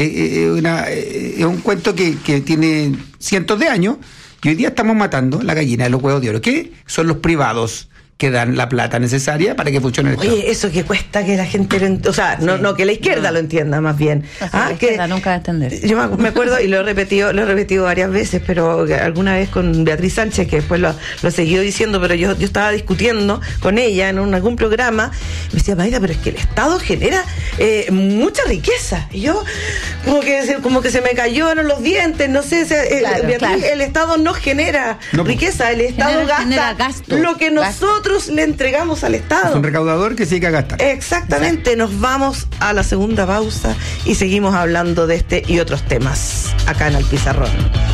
un cuento que tiene cientos de años, y hoy día estamos matando la gallina de los huevos de oro, que son los privados que dan la plata necesaria para que funcione el Estado. Oye, eso que cuesta que la gente o sea, no que la izquierda lo entienda, más bien. La izquierda nunca va a entender. Yo me acuerdo, y lo he repetido varias veces, pero alguna vez con Beatriz Sánchez, que después lo he seguido diciendo, pero yo estaba discutiendo con ella en algún programa, me decía, Maida, pero es que el Estado genera mucha riqueza. Y yo, como que se me cayeron los dientes, no sé, Beatriz, el Estado no genera riqueza, el Estado gasta lo que nosotros le entregamos al Estado. Es un recaudador que sí que gasta. Exactamente. Exacto. Nos vamos a la segunda pausa y seguimos hablando de este y otros temas acá en El Pizarrón.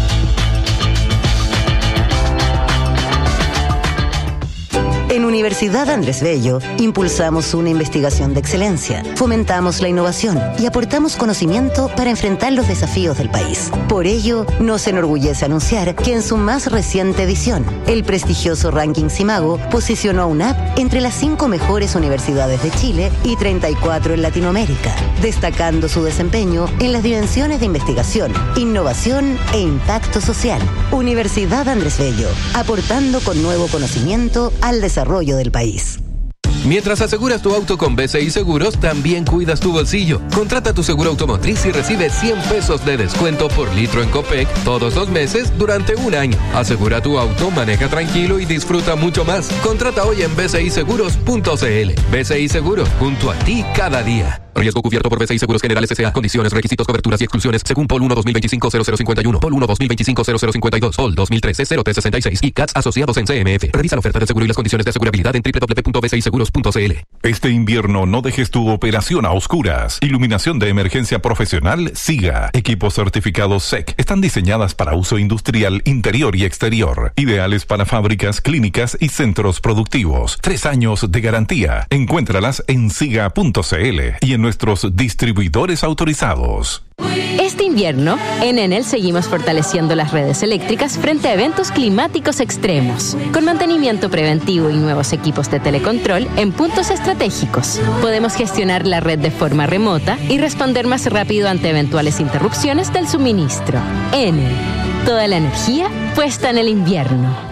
En Universidad Andrés Bello impulsamos una investigación de excelencia, fomentamos la innovación y aportamos conocimiento para enfrentar los desafíos del país. Por ello, nos enorgullece anunciar que en su más reciente edición, el prestigioso ranking Simago posicionó a UNAP entre las 5 mejores universidades de Chile y 34 en Latinoamérica, destacando su desempeño en las dimensiones de investigación, innovación e impacto social. Universidad Andrés Bello, aportando con nuevo conocimiento al desarrollo del país. Mientras aseguras tu auto con BCI Seguros, también cuidas tu bolsillo. Contrata tu seguro automotriz y recibe 100 pesos de descuento por litro en Copec todos los meses durante 1 año. Asegura tu auto, maneja tranquilo y disfruta mucho más. Contrata hoy en bciseguros.cl. BCI Seguros, junto a ti cada día. Riesgo cubierto por BCI Seguros Generales S.A. Condiciones, requisitos, coberturas y exclusiones según POL 1 2025-0051, POL 1 2025-0052, POL 2013-0366 y CATS asociados en CMF. Revisa la oferta del seguro y las condiciones de asegurabilidad en www.bciseguros.cl. Este invierno no dejes tu operación a oscuras. Iluminación de emergencia profesional SIGA. Equipos certificados SEC. Están diseñadas para uso industrial interior y exterior. Ideales para fábricas, clínicas y centros productivos. 3 años de garantía. Encuéntralas en siga.cl y en nuestros distribuidores autorizados. Este invierno, en Enel seguimos fortaleciendo las redes eléctricas frente a eventos climáticos extremos, con mantenimiento preventivo y nuevos equipos de telecontrol en puntos estratégicos. Podemos gestionar la red de forma remota y responder más rápido ante eventuales interrupciones del suministro. Enel, toda la energía puesta en el invierno.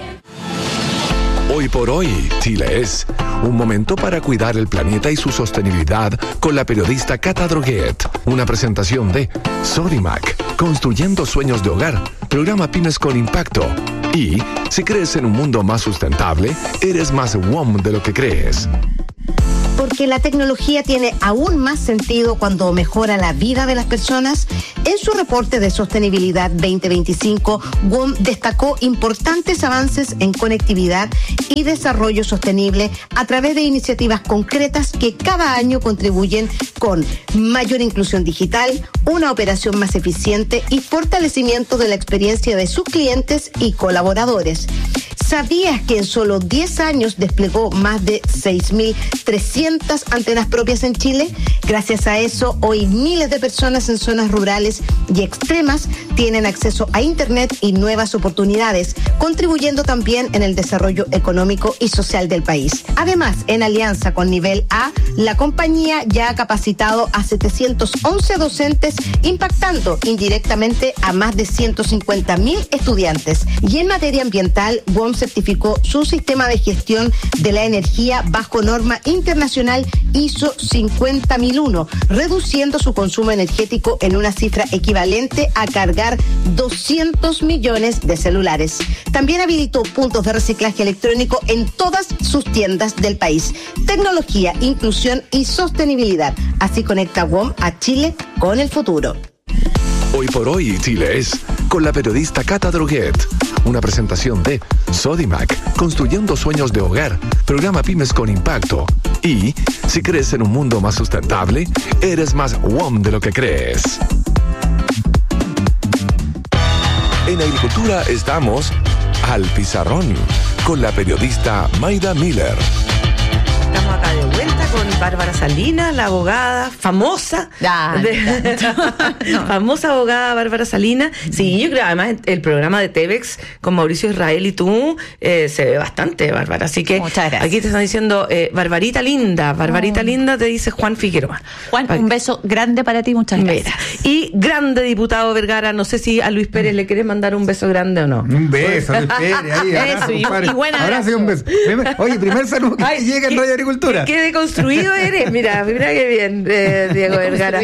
Hoy por hoy, Chile es un momento para cuidar el planeta y su sostenibilidad con la periodista Cata Droguet. Una presentación de Sodimac, construyendo sueños de hogar, programa Pymes con Impacto. Y si crees en un mundo más sustentable, eres más WOM de lo que crees. Porque la tecnología tiene aún más sentido cuando mejora la vida de las personas. En su reporte de sostenibilidad 2025, WOM destacó importantes avances en conectividad y desarrollo sostenible a través de iniciativas concretas que cada año contribuyen con mayor inclusión digital, una operación más eficiente y fortalecimiento de la experiencia de sus clientes y colaboradores. ¿Sabías que en solo 10 años desplegó más de 6.300 antenas propias en Chile? Gracias a eso, hoy miles de personas en zonas rurales y extremas tienen acceso a Internet y nuevas oportunidades, contribuyendo también en el desarrollo económico y social del país. Además, en alianza con Nivel A, la compañía ya ha capacitado a 711 docentes, impactando indirectamente a más de 150.000 estudiantes. Y en materia ambiental, WOM certificó su sistema de gestión de la energía bajo norma internacional ISO 50001, reduciendo su consumo energético en una cifra equivalente a cargar 200 millones de celulares. También habilitó puntos de reciclaje electrónico en todas sus tiendas del país. Tecnología, inclusión y sostenibilidad. Así conecta WOM a Chile con el futuro. Hoy por hoy, Chile es con la periodista Cata Droguet. Una presentación de Sodimac, construyendo sueños de hogar, programa Pymes con Impacto. Y si crees en un mundo más sustentable, eres más WOM de lo que crees. En Agricultura estamos al pizarrón con la periodista Mayda Miller. Estamos acá de vuelta con Bárbara Salinas, la abogada famosa. Famosa abogada Bárbara Salinas. Sí, yo creo, además, el programa de TVX con Mauricio Israel y tú se ve bastante, Bárbara. Así que aquí te están diciendo, Barbarita linda, linda, te dice Juan Figueroa. Juan, un beso grande para ti, muchas gracias. Y grande diputado Vergara, no sé si a Luis Pérez le querés mandar un beso grande o no. Un beso, Luis Pérez, ahí. Eso, y buena abrazo. Un beso. Oye, primer saludo que llega en Radio Agricultura. Qué deconstruido eres, mira qué bien, Diego Vergara.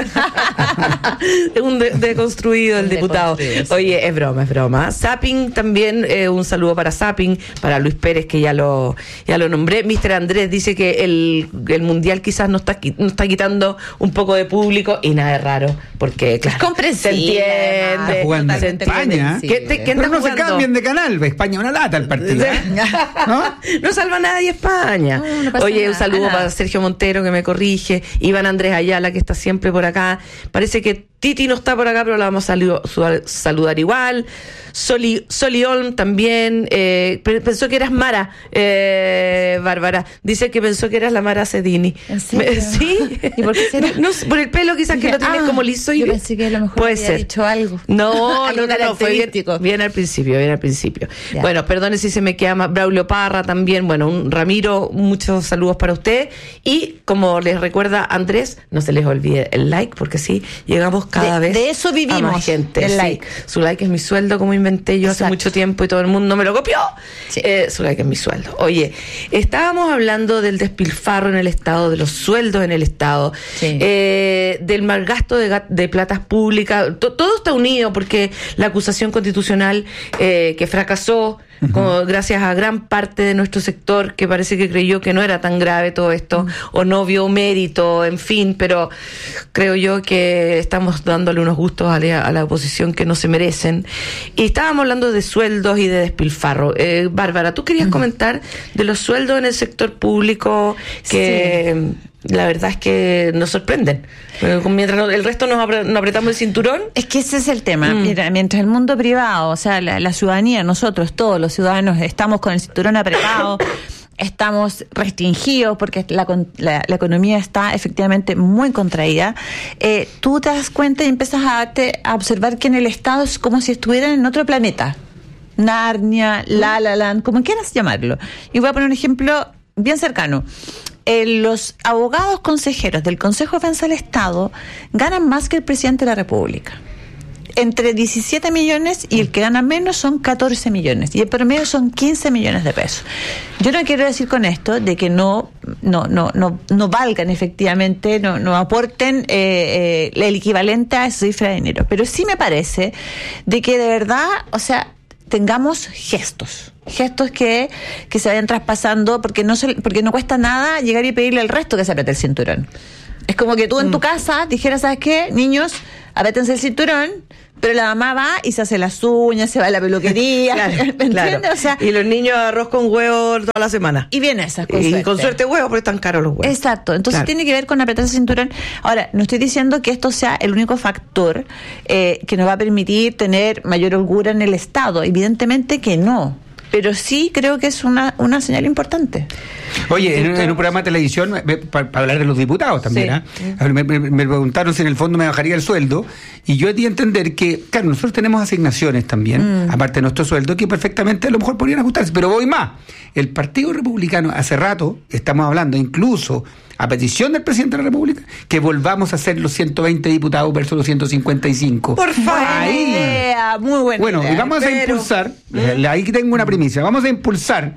Un deconstruido el diputado. Oye, es broma. Zapping también, un saludo para Zapping, para Luis Pérez, que ya lo nombré. Mr. Andrés dice que el mundial quizás nos está quitando un poco de público, y nada de raro, porque claro, se entiende. Jugando en España. Pero no se cambien de canal, España una lata el partido. No salva a nadie España. No Oye, un saludo para Sergio Montero, que me corrige, Iván Andrés Ayala, que está siempre por acá. Parece que Titi no está por acá, pero la vamos a saludar igual. Soli Olm también, pensó que eras Mara, Bárbara. Dice que pensó que eras la Mara Cedini. ¿En serio? ¿Sí? ¿Y por qué será? No, por el pelo quizás que lo tienes como liso. Yo pensé que a lo mejor puede había ser. dicho algo. No, fue bien al principio. Ya. Bueno, perdone si se me queda más. Braulio Parra también, bueno, un Ramiro, muchos saludos para usted. Y como les recuerda Andrés, no se les olvide el like, porque sí, llegamos cada vez de eso vivimos, a más gente. El like. Su like es mi sueldo, como inventé yo hace mucho tiempo y todo el mundo me lo copió. Sí. Su like es mi sueldo. Oye, estábamos hablando del despilfarro en el Estado, de los sueldos en el Estado, del mal gasto de platas públicas. Todo está unido, porque la acusación constitucional que fracasó, gracias a gran parte de nuestro sector, que parece que creyó que no era tan grave todo esto, o no vio mérito, en fin, pero creo yo que estamos dándole unos gustos a la oposición que no se merecen. Y estábamos hablando de sueldos y de despilfarro. Bárbara, ¿tú querías comentar de los sueldos en el sector público que... Sí. La verdad es que nos sorprenden. Mientras el resto nos apretamos el cinturón. Es que ese es el tema. Mira, mientras el mundo privado, o sea, la ciudadanía, nosotros, todos los ciudadanos, estamos con el cinturón apretado estamos restringidos porque la economía está efectivamente muy contraída, tú te das cuenta y empiezas a observar que en el Estado es como si estuvieran en otro planeta. Narnia, La La Land, como quieras llamarlo. Y voy a poner un ejemplo bien cercano. Los abogados consejeros del Consejo de Defensa del Estado ganan más que el presidente de la República. Entre 17 millones y el que gana menos son 14 millones y el promedio son 15 millones de pesos. Yo no quiero decir con esto de que no valgan efectivamente, no aporten el equivalente a esa cifra de dinero, pero sí me parece de que de verdad, o sea, tengamos gestos que se vayan traspasando porque no cuesta nada llegar y pedirle al resto que se apriete el cinturón. Es como que tú en tu casa dijeras, ¿sabes qué? Niños, apriétense el cinturón, pero la mamá va y se hace las uñas, se va a la peluquería. Claro, ¿me entiendes? Claro. O sea, y los niños arroz con huevo toda la semana. Y viene esas cosas. Y con suerte huevos, porque están caros los huevos. Exacto. Entonces tiene que ver con apretarse el cinturón. Ahora, no estoy diciendo que esto sea el único factor que nos va a permitir tener mayor holgura en el Estado. Evidentemente que no. Pero sí creo que es una señal importante. Oye, en un programa de televisión, para hablar de los diputados también, sí. Me preguntaron si en el fondo me bajaría el sueldo, y yo di a entender que, claro, nosotros tenemos asignaciones también, aparte de nuestro sueldo, que perfectamente a lo mejor podrían ajustarse, pero voy más. El Partido Republicano, hace rato, estamos hablando, incluso a petición del presidente de la República, que volvamos a hacer los 120 diputados versus los 155. Por favor. Buena idea, muy buena idea. Bueno, y vamos a impulsar, ahí tengo una primicia, vamos a impulsar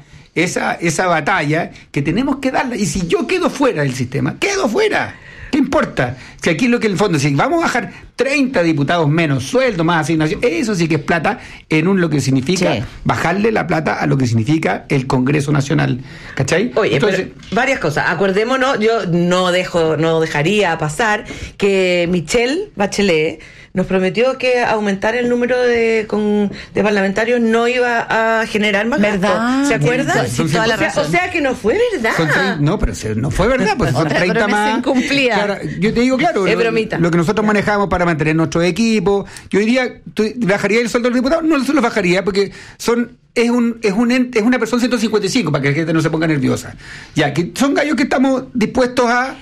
esa batalla que tenemos que darla. Y si yo quedo fuera del sistema, quedo fuera. ¿Qué importa? Si aquí lo que en el fondo, si vamos a bajar 30 diputados menos sueldo, más asignación, eso sí que es plata en lo que significa bajarle la plata a lo que significa el Congreso Nacional. ¿Cachai? Oye, entonces, varias cosas. Acordémonos, yo no dejaría pasar que Michelle Bachelet nos prometió que aumentar el número de parlamentarios no iba a generar más gasto. ¿Se acuerdan? O sea que no fue verdad. No, pero no fue verdad, pues son 30 más. Claro, yo te digo, claro, lo que nosotros manejamos para mantener nuestro equipo. Yo diría, ¿tú bajarías el sueldo del diputado? No lo bajaría porque es una persona 155, para que la gente no se ponga nerviosa. Ya, que son gallos que estamos dispuestos a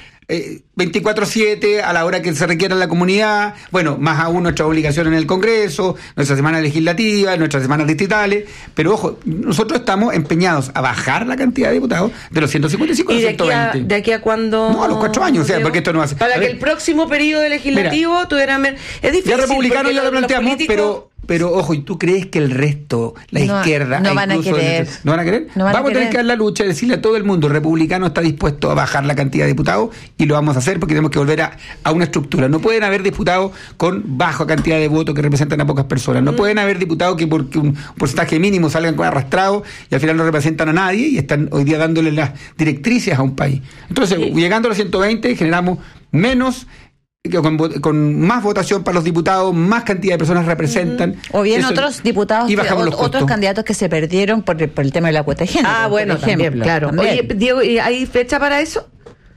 24/7 a la hora que se requiera en la comunidad, bueno, más aún nuestra obligación en el Congreso, nuestra semana legislativa, nuestras semanas distritales, pero ojo, nosotros estamos empeñados a bajar la cantidad de diputados de los 155 a los 120. ¿De aquí a cuándo? No, a los 4 años, o sea, porque esto no hace. Para que el próximo periodo legislativo tuvieran. Es difícil. Ya republicanos ya lo planteamos, pero ojo, ¿y tú crees que el resto, la izquierda, no van a querer? ¿No van a querer? Vamos a tener que dar la lucha, decirle a todo el mundo, el republicano está dispuesto a bajar la cantidad de diputados y lo vamos a hacer porque tenemos que volver a una estructura. No pueden haber diputados con baja cantidad de votos que representan a pocas personas. No pueden haber diputados que porque un porcentaje mínimo salgan arrastrados y al final no representan a nadie y están hoy día dándole las directrices a un país. Entonces, llegando a los 120 generamos menos, con más votación para los diputados, más cantidad de personas representan. O bien otros diputados, y otros candidatos que se perdieron por el tema de la cuota de género. Bueno, por ejemplo, también, claro. También. Oye, Diego, ¿hay fecha para eso?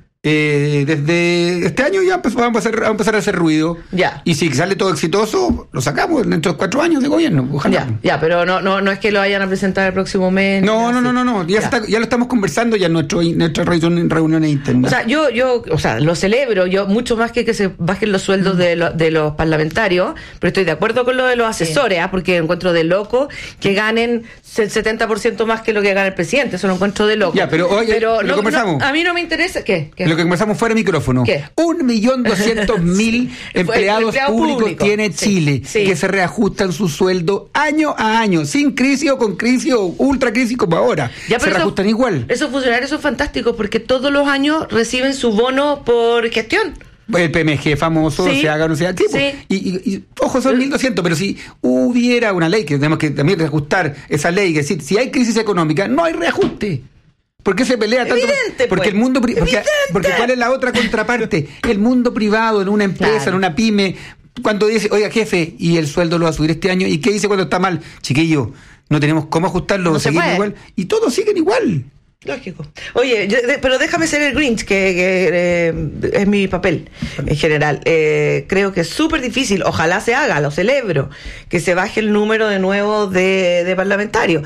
Desde este año ya vamos a empezar a hacer ruido. Ya. Y si sale todo exitoso, lo sacamos dentro de 4 años de gobierno. Ojalá. Ya, pero no es que lo vayan a presentar el próximo mes. No. Ya lo estamos conversando ya en nuestra reuniones internas. O sea, yo lo celebro, yo mucho más que se bajen los sueldos de los parlamentarios, pero estoy de acuerdo con lo de los asesores, porque encuentro de loco que ganen el 70% más que lo que gana el presidente. Eso lo encuentro de loco. Ya, pero lo conversamos. A mí no me interesa. ¿Qué? Lo que conversamos fuera de micrófono. ¿Qué? 1.200.000 empleados públicos tiene Chile, que se reajustan su sueldo año a año, sin crisis o con crisis o ultra crisis como ahora. Se reajustan igual. Esos funcionarios son fantásticos porque todos los años reciben su bono por gestión. El PMG famoso, se haga, no sea tipo. Y ojo, son 1.200, pero si hubiera una ley que tenemos que también reajustar esa ley, es decir, si hay crisis económica, no hay reajuste. ¿Por qué se pelea tanto? Porque el mundo porque ¿cuál es la otra contraparte? El mundo privado, en una empresa, en una pyme, cuando dice, oiga, jefe, y el sueldo lo va a subir este año, ¿y qué dice cuando está mal? Chiquillo, no tenemos cómo ajustarlo, seguimos igual, y todos siguen igual. Lógico. Oye, pero déjame ser el Grinch, que es mi papel en general. Creo que es súper difícil, ojalá se haga, lo celebro, que se baje el número de nuevo de parlamentarios.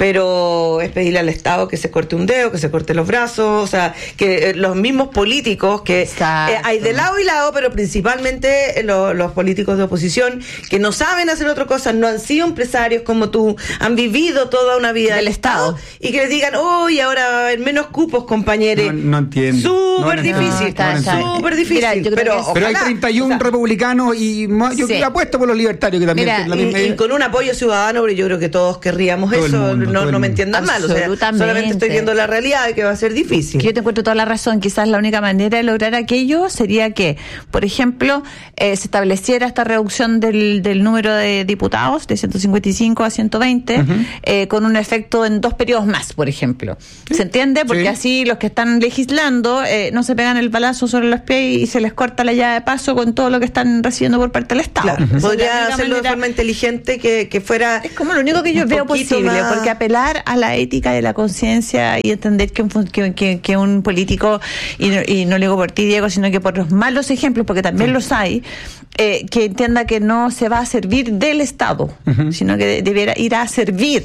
pero es pedirle al Estado que se corte un dedo, que se corte los brazos, o sea, que los mismos políticos que hay de lado y lado, pero principalmente los políticos de oposición que no saben hacer otra cosa, no han sido empresarios como tú, han vivido toda una vida del Estado y que les digan, y ahora va a haber menos cupos, compañeros. No entiendo. Súper difícil, súper difícil. Mira, pero hay 31 republicanos y yo apuesto por los libertarios que también. Y con un apoyo ciudadano, pero yo creo que todos querríamos todo eso, no me entiendan mal, o sea, solamente estoy viendo la realidad de que va a ser difícil. Yo te encuentro toda la razón, quizás la única manera de lograr aquello sería que, por ejemplo, se estableciera esta reducción del número de diputados de 155 a 120 con un efecto en 2 periodos más, por ejemplo. ¿Se entiende? Porque así los que están legislando no se pegan el balazo sobre los pies y se les corta la llave de paso con todo lo que están recibiendo por parte del Estado. Claro. Podría hacerlo de forma inteligente que fuera... Es como lo único que yo veo posible, porque apelar a la ética de la conciencia y entender que un político, y no le digo por ti, Diego, sino que por los malos ejemplos, porque también los hay, que entienda que no se va a servir del Estado, sino que debiera ir a servir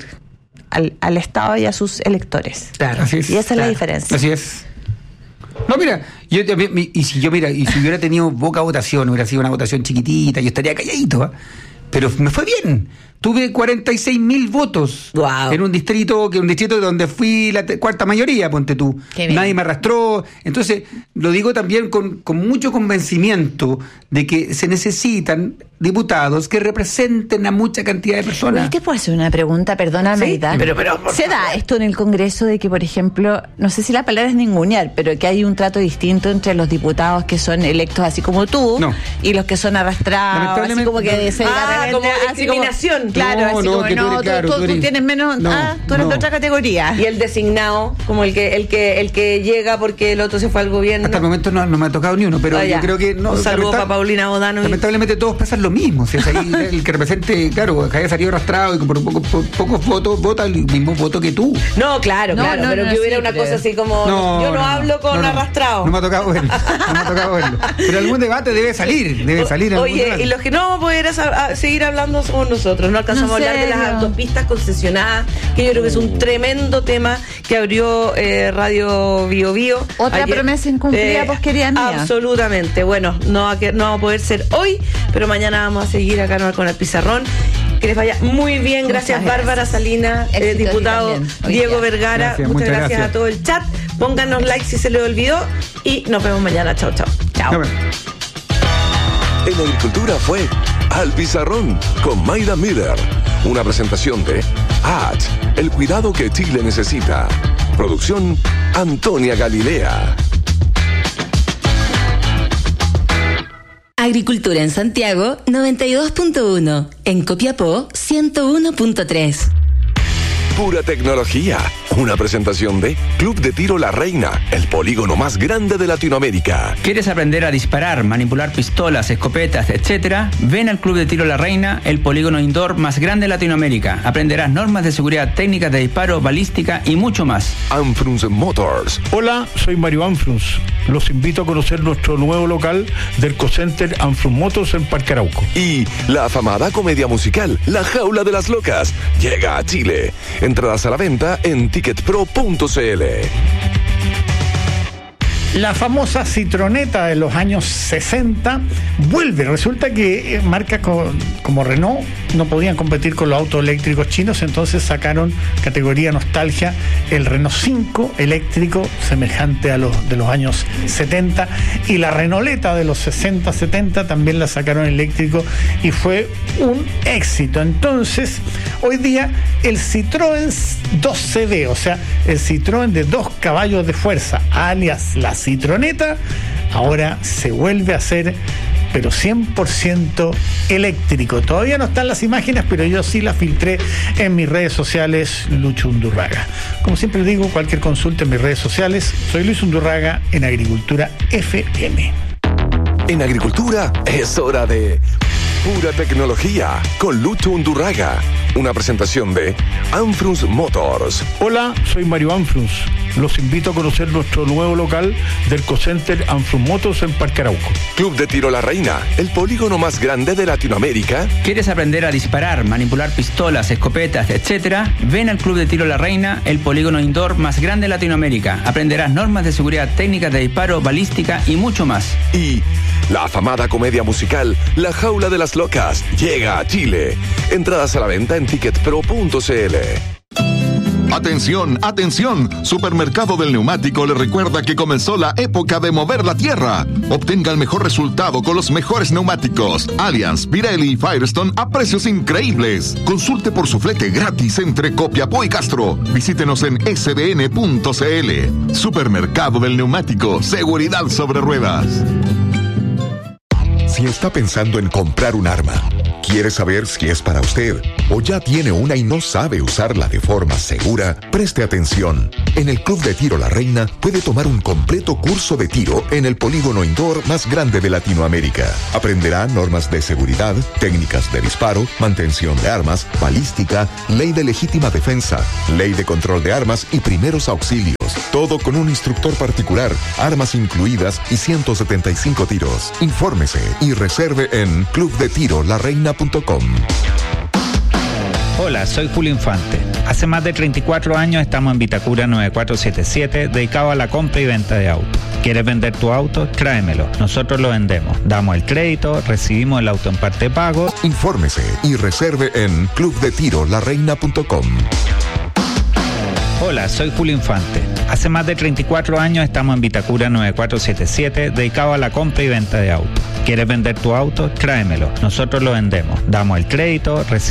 al Estado y a sus electores. Claro, así es. Y esa es la diferencia. Así es. No, mira, si yo hubiera tenido poca votación, hubiera sido una votación chiquitita, yo estaría calladito, pero me fue bien. Tuve 46.000 votos en un distrito donde fui la cuarta mayoría, ponte tú. Nadie me arrastró. Entonces, lo digo también con mucho convencimiento de que se necesitan diputados que representen a mucha cantidad de personas. ¿Te puedo hacer una pregunta? Perdóname, Maida. Pero, ¿se da esto en el Congreso de que, por ejemplo, no sé si la palabra es ningunear, pero que hay un trato distinto entre los diputados que son electos así como tú y los que son arrastrados, así como que como discriminación? Claro, tú tienes menos, tú eres de otra categoría. Y el designado, como el que llega porque el otro se fue al gobierno. Hasta el momento no me ha tocado ni uno, pero yo creo que no. Un saludo para Paulina Bodano. Lamentablemente todos pasan lo mismo. Si es ahí el que represente, claro, que haya salido arrastrado y que por pocos votos vota el mismo voto que tú. No, claro, pero que hubiera una cosa así como yo no hablo con arrastrado. No me ha tocado verlo. Pero algún debate debe salir. Oye, y los que no vamos a poder seguir hablando somos nosotros. No alcanzamos a hablar de las autopistas concesionadas, que yo creo que es un tremendo tema que abrió Radio Bio Bio. Otra promesa incumplida, querida mía. Absolutamente. Bueno, no va a poder ser hoy, pero mañana vamos a seguir acá con el pizarrón. Que les vaya muy bien. Gracias, Bárbara Salinas, diputado Diego Vergara. Muchas gracias a todo el chat. Pónganos like si se les olvidó y nos vemos mañana. Chao. En Agricultura fue Al Pizarrón con Mayda Miller. Una presentación de Hatch, el cuidado que Chile necesita. Producción Antonia Galilea. Agricultura en Santiago 92.1, en Copiapó 101.3. Pura tecnología. Una presentación de Club de Tiro La Reina, el polígono más grande de Latinoamérica. ¿Quieres aprender a disparar, manipular pistolas, escopetas, etcétera? Ven al Club de Tiro La Reina, el polígono indoor más grande de Latinoamérica. Aprenderás normas de seguridad, técnicas de disparo, balística y mucho más. Anfrunz Motors. Hola, soy Mario Anfrunz. Los invito a conocer nuestro nuevo local del Co-Center Anfrunz Motors en Parque Arauco. Y la afamada comedia musical La Jaula de las Locas llega a Chile. Entradas a la venta en ticketpro.cl. La famosa Citroneta de los años 60 vuelve. Resulta que marcas como Renault no podían competir con los autos eléctricos chinos, entonces sacaron categoría nostalgia el Renault 5 eléctrico, semejante a los de los años 70, y la Renauleta de los 60-70 también la sacaron eléctrico y fue un éxito. Entonces, hoy día el Citroën 2CV, o sea, el Citroën de 2 caballos de fuerza, alias la Citroneta, ahora se vuelve a hacer, pero 100% eléctrico. Todavía no están las imágenes, pero yo sí las filtré en mis redes sociales, Lucho Undurraga. Como siempre digo, cualquier consulta en mis redes sociales, soy Luis Undurraga en Agricultura FM. En Agricultura es hora de Pura Tecnología con Lucho Undurraga. Una presentación de Anfrunz Motors. Hola, soy Mario Anfrunz. los invito a conocer nuestro nuevo local del Cocenter Anflux Motors en Parque Arauco. Club de Tiro La Reina, el polígono más grande de Latinoamérica. ¿Quieres aprender a disparar, manipular pistolas, escopetas, etcétera? Ven al Club de Tiro La Reina, el polígono indoor más grande de Latinoamérica. Aprenderás normas de seguridad, técnicas de disparo, balística y mucho más. Y la afamada comedia musical La Jaula de las Locas llega a Chile. Entradas a la venta en ticketpro.cl. Atención, atención, Supermercado del Neumático le recuerda que comenzó la época de mover la tierra. Obtenga el mejor resultado con los mejores neumáticos Allianz, Pirelli y Firestone a precios increíbles. Consulte por su flete gratis entre Copiapó y Castro. Visítenos en sdn.cl. Supermercado del Neumático, seguridad sobre ruedas. Si está pensando en comprar un arma, ¿quiere saber si es para usted o ya tiene una y no sabe usarla de forma segura? Preste atención. En el Club de Tiro La Reina puede tomar un completo curso de tiro en el polígono indoor más grande de Latinoamérica. Aprenderá normas de seguridad, técnicas de disparo, mantención de armas, balística, ley de legítima defensa, ley de control de armas y primeros auxilios. Todo con un instructor particular, armas incluidas y 175 tiros. Infórmese y reserve en clubdetirolareina.com. Hola, soy Julio Infante. Hace más de 34 años estamos en Vitacura 9477, dedicado a la compra y venta de autos. ¿Quieres vender tu auto? Tráemelo. Nosotros lo vendemos. Damos el crédito, recibimos el auto en parte pago. Infórmese y reserve en clubdetirolareina.com. Hola, soy Julio Infante. Hace más de 34 años estamos en Vitacura 9477, dedicado a la compra y venta de autos. ¿Quieres vender tu auto? Tráemelo. Nosotros lo vendemos. Damos el crédito, recibimos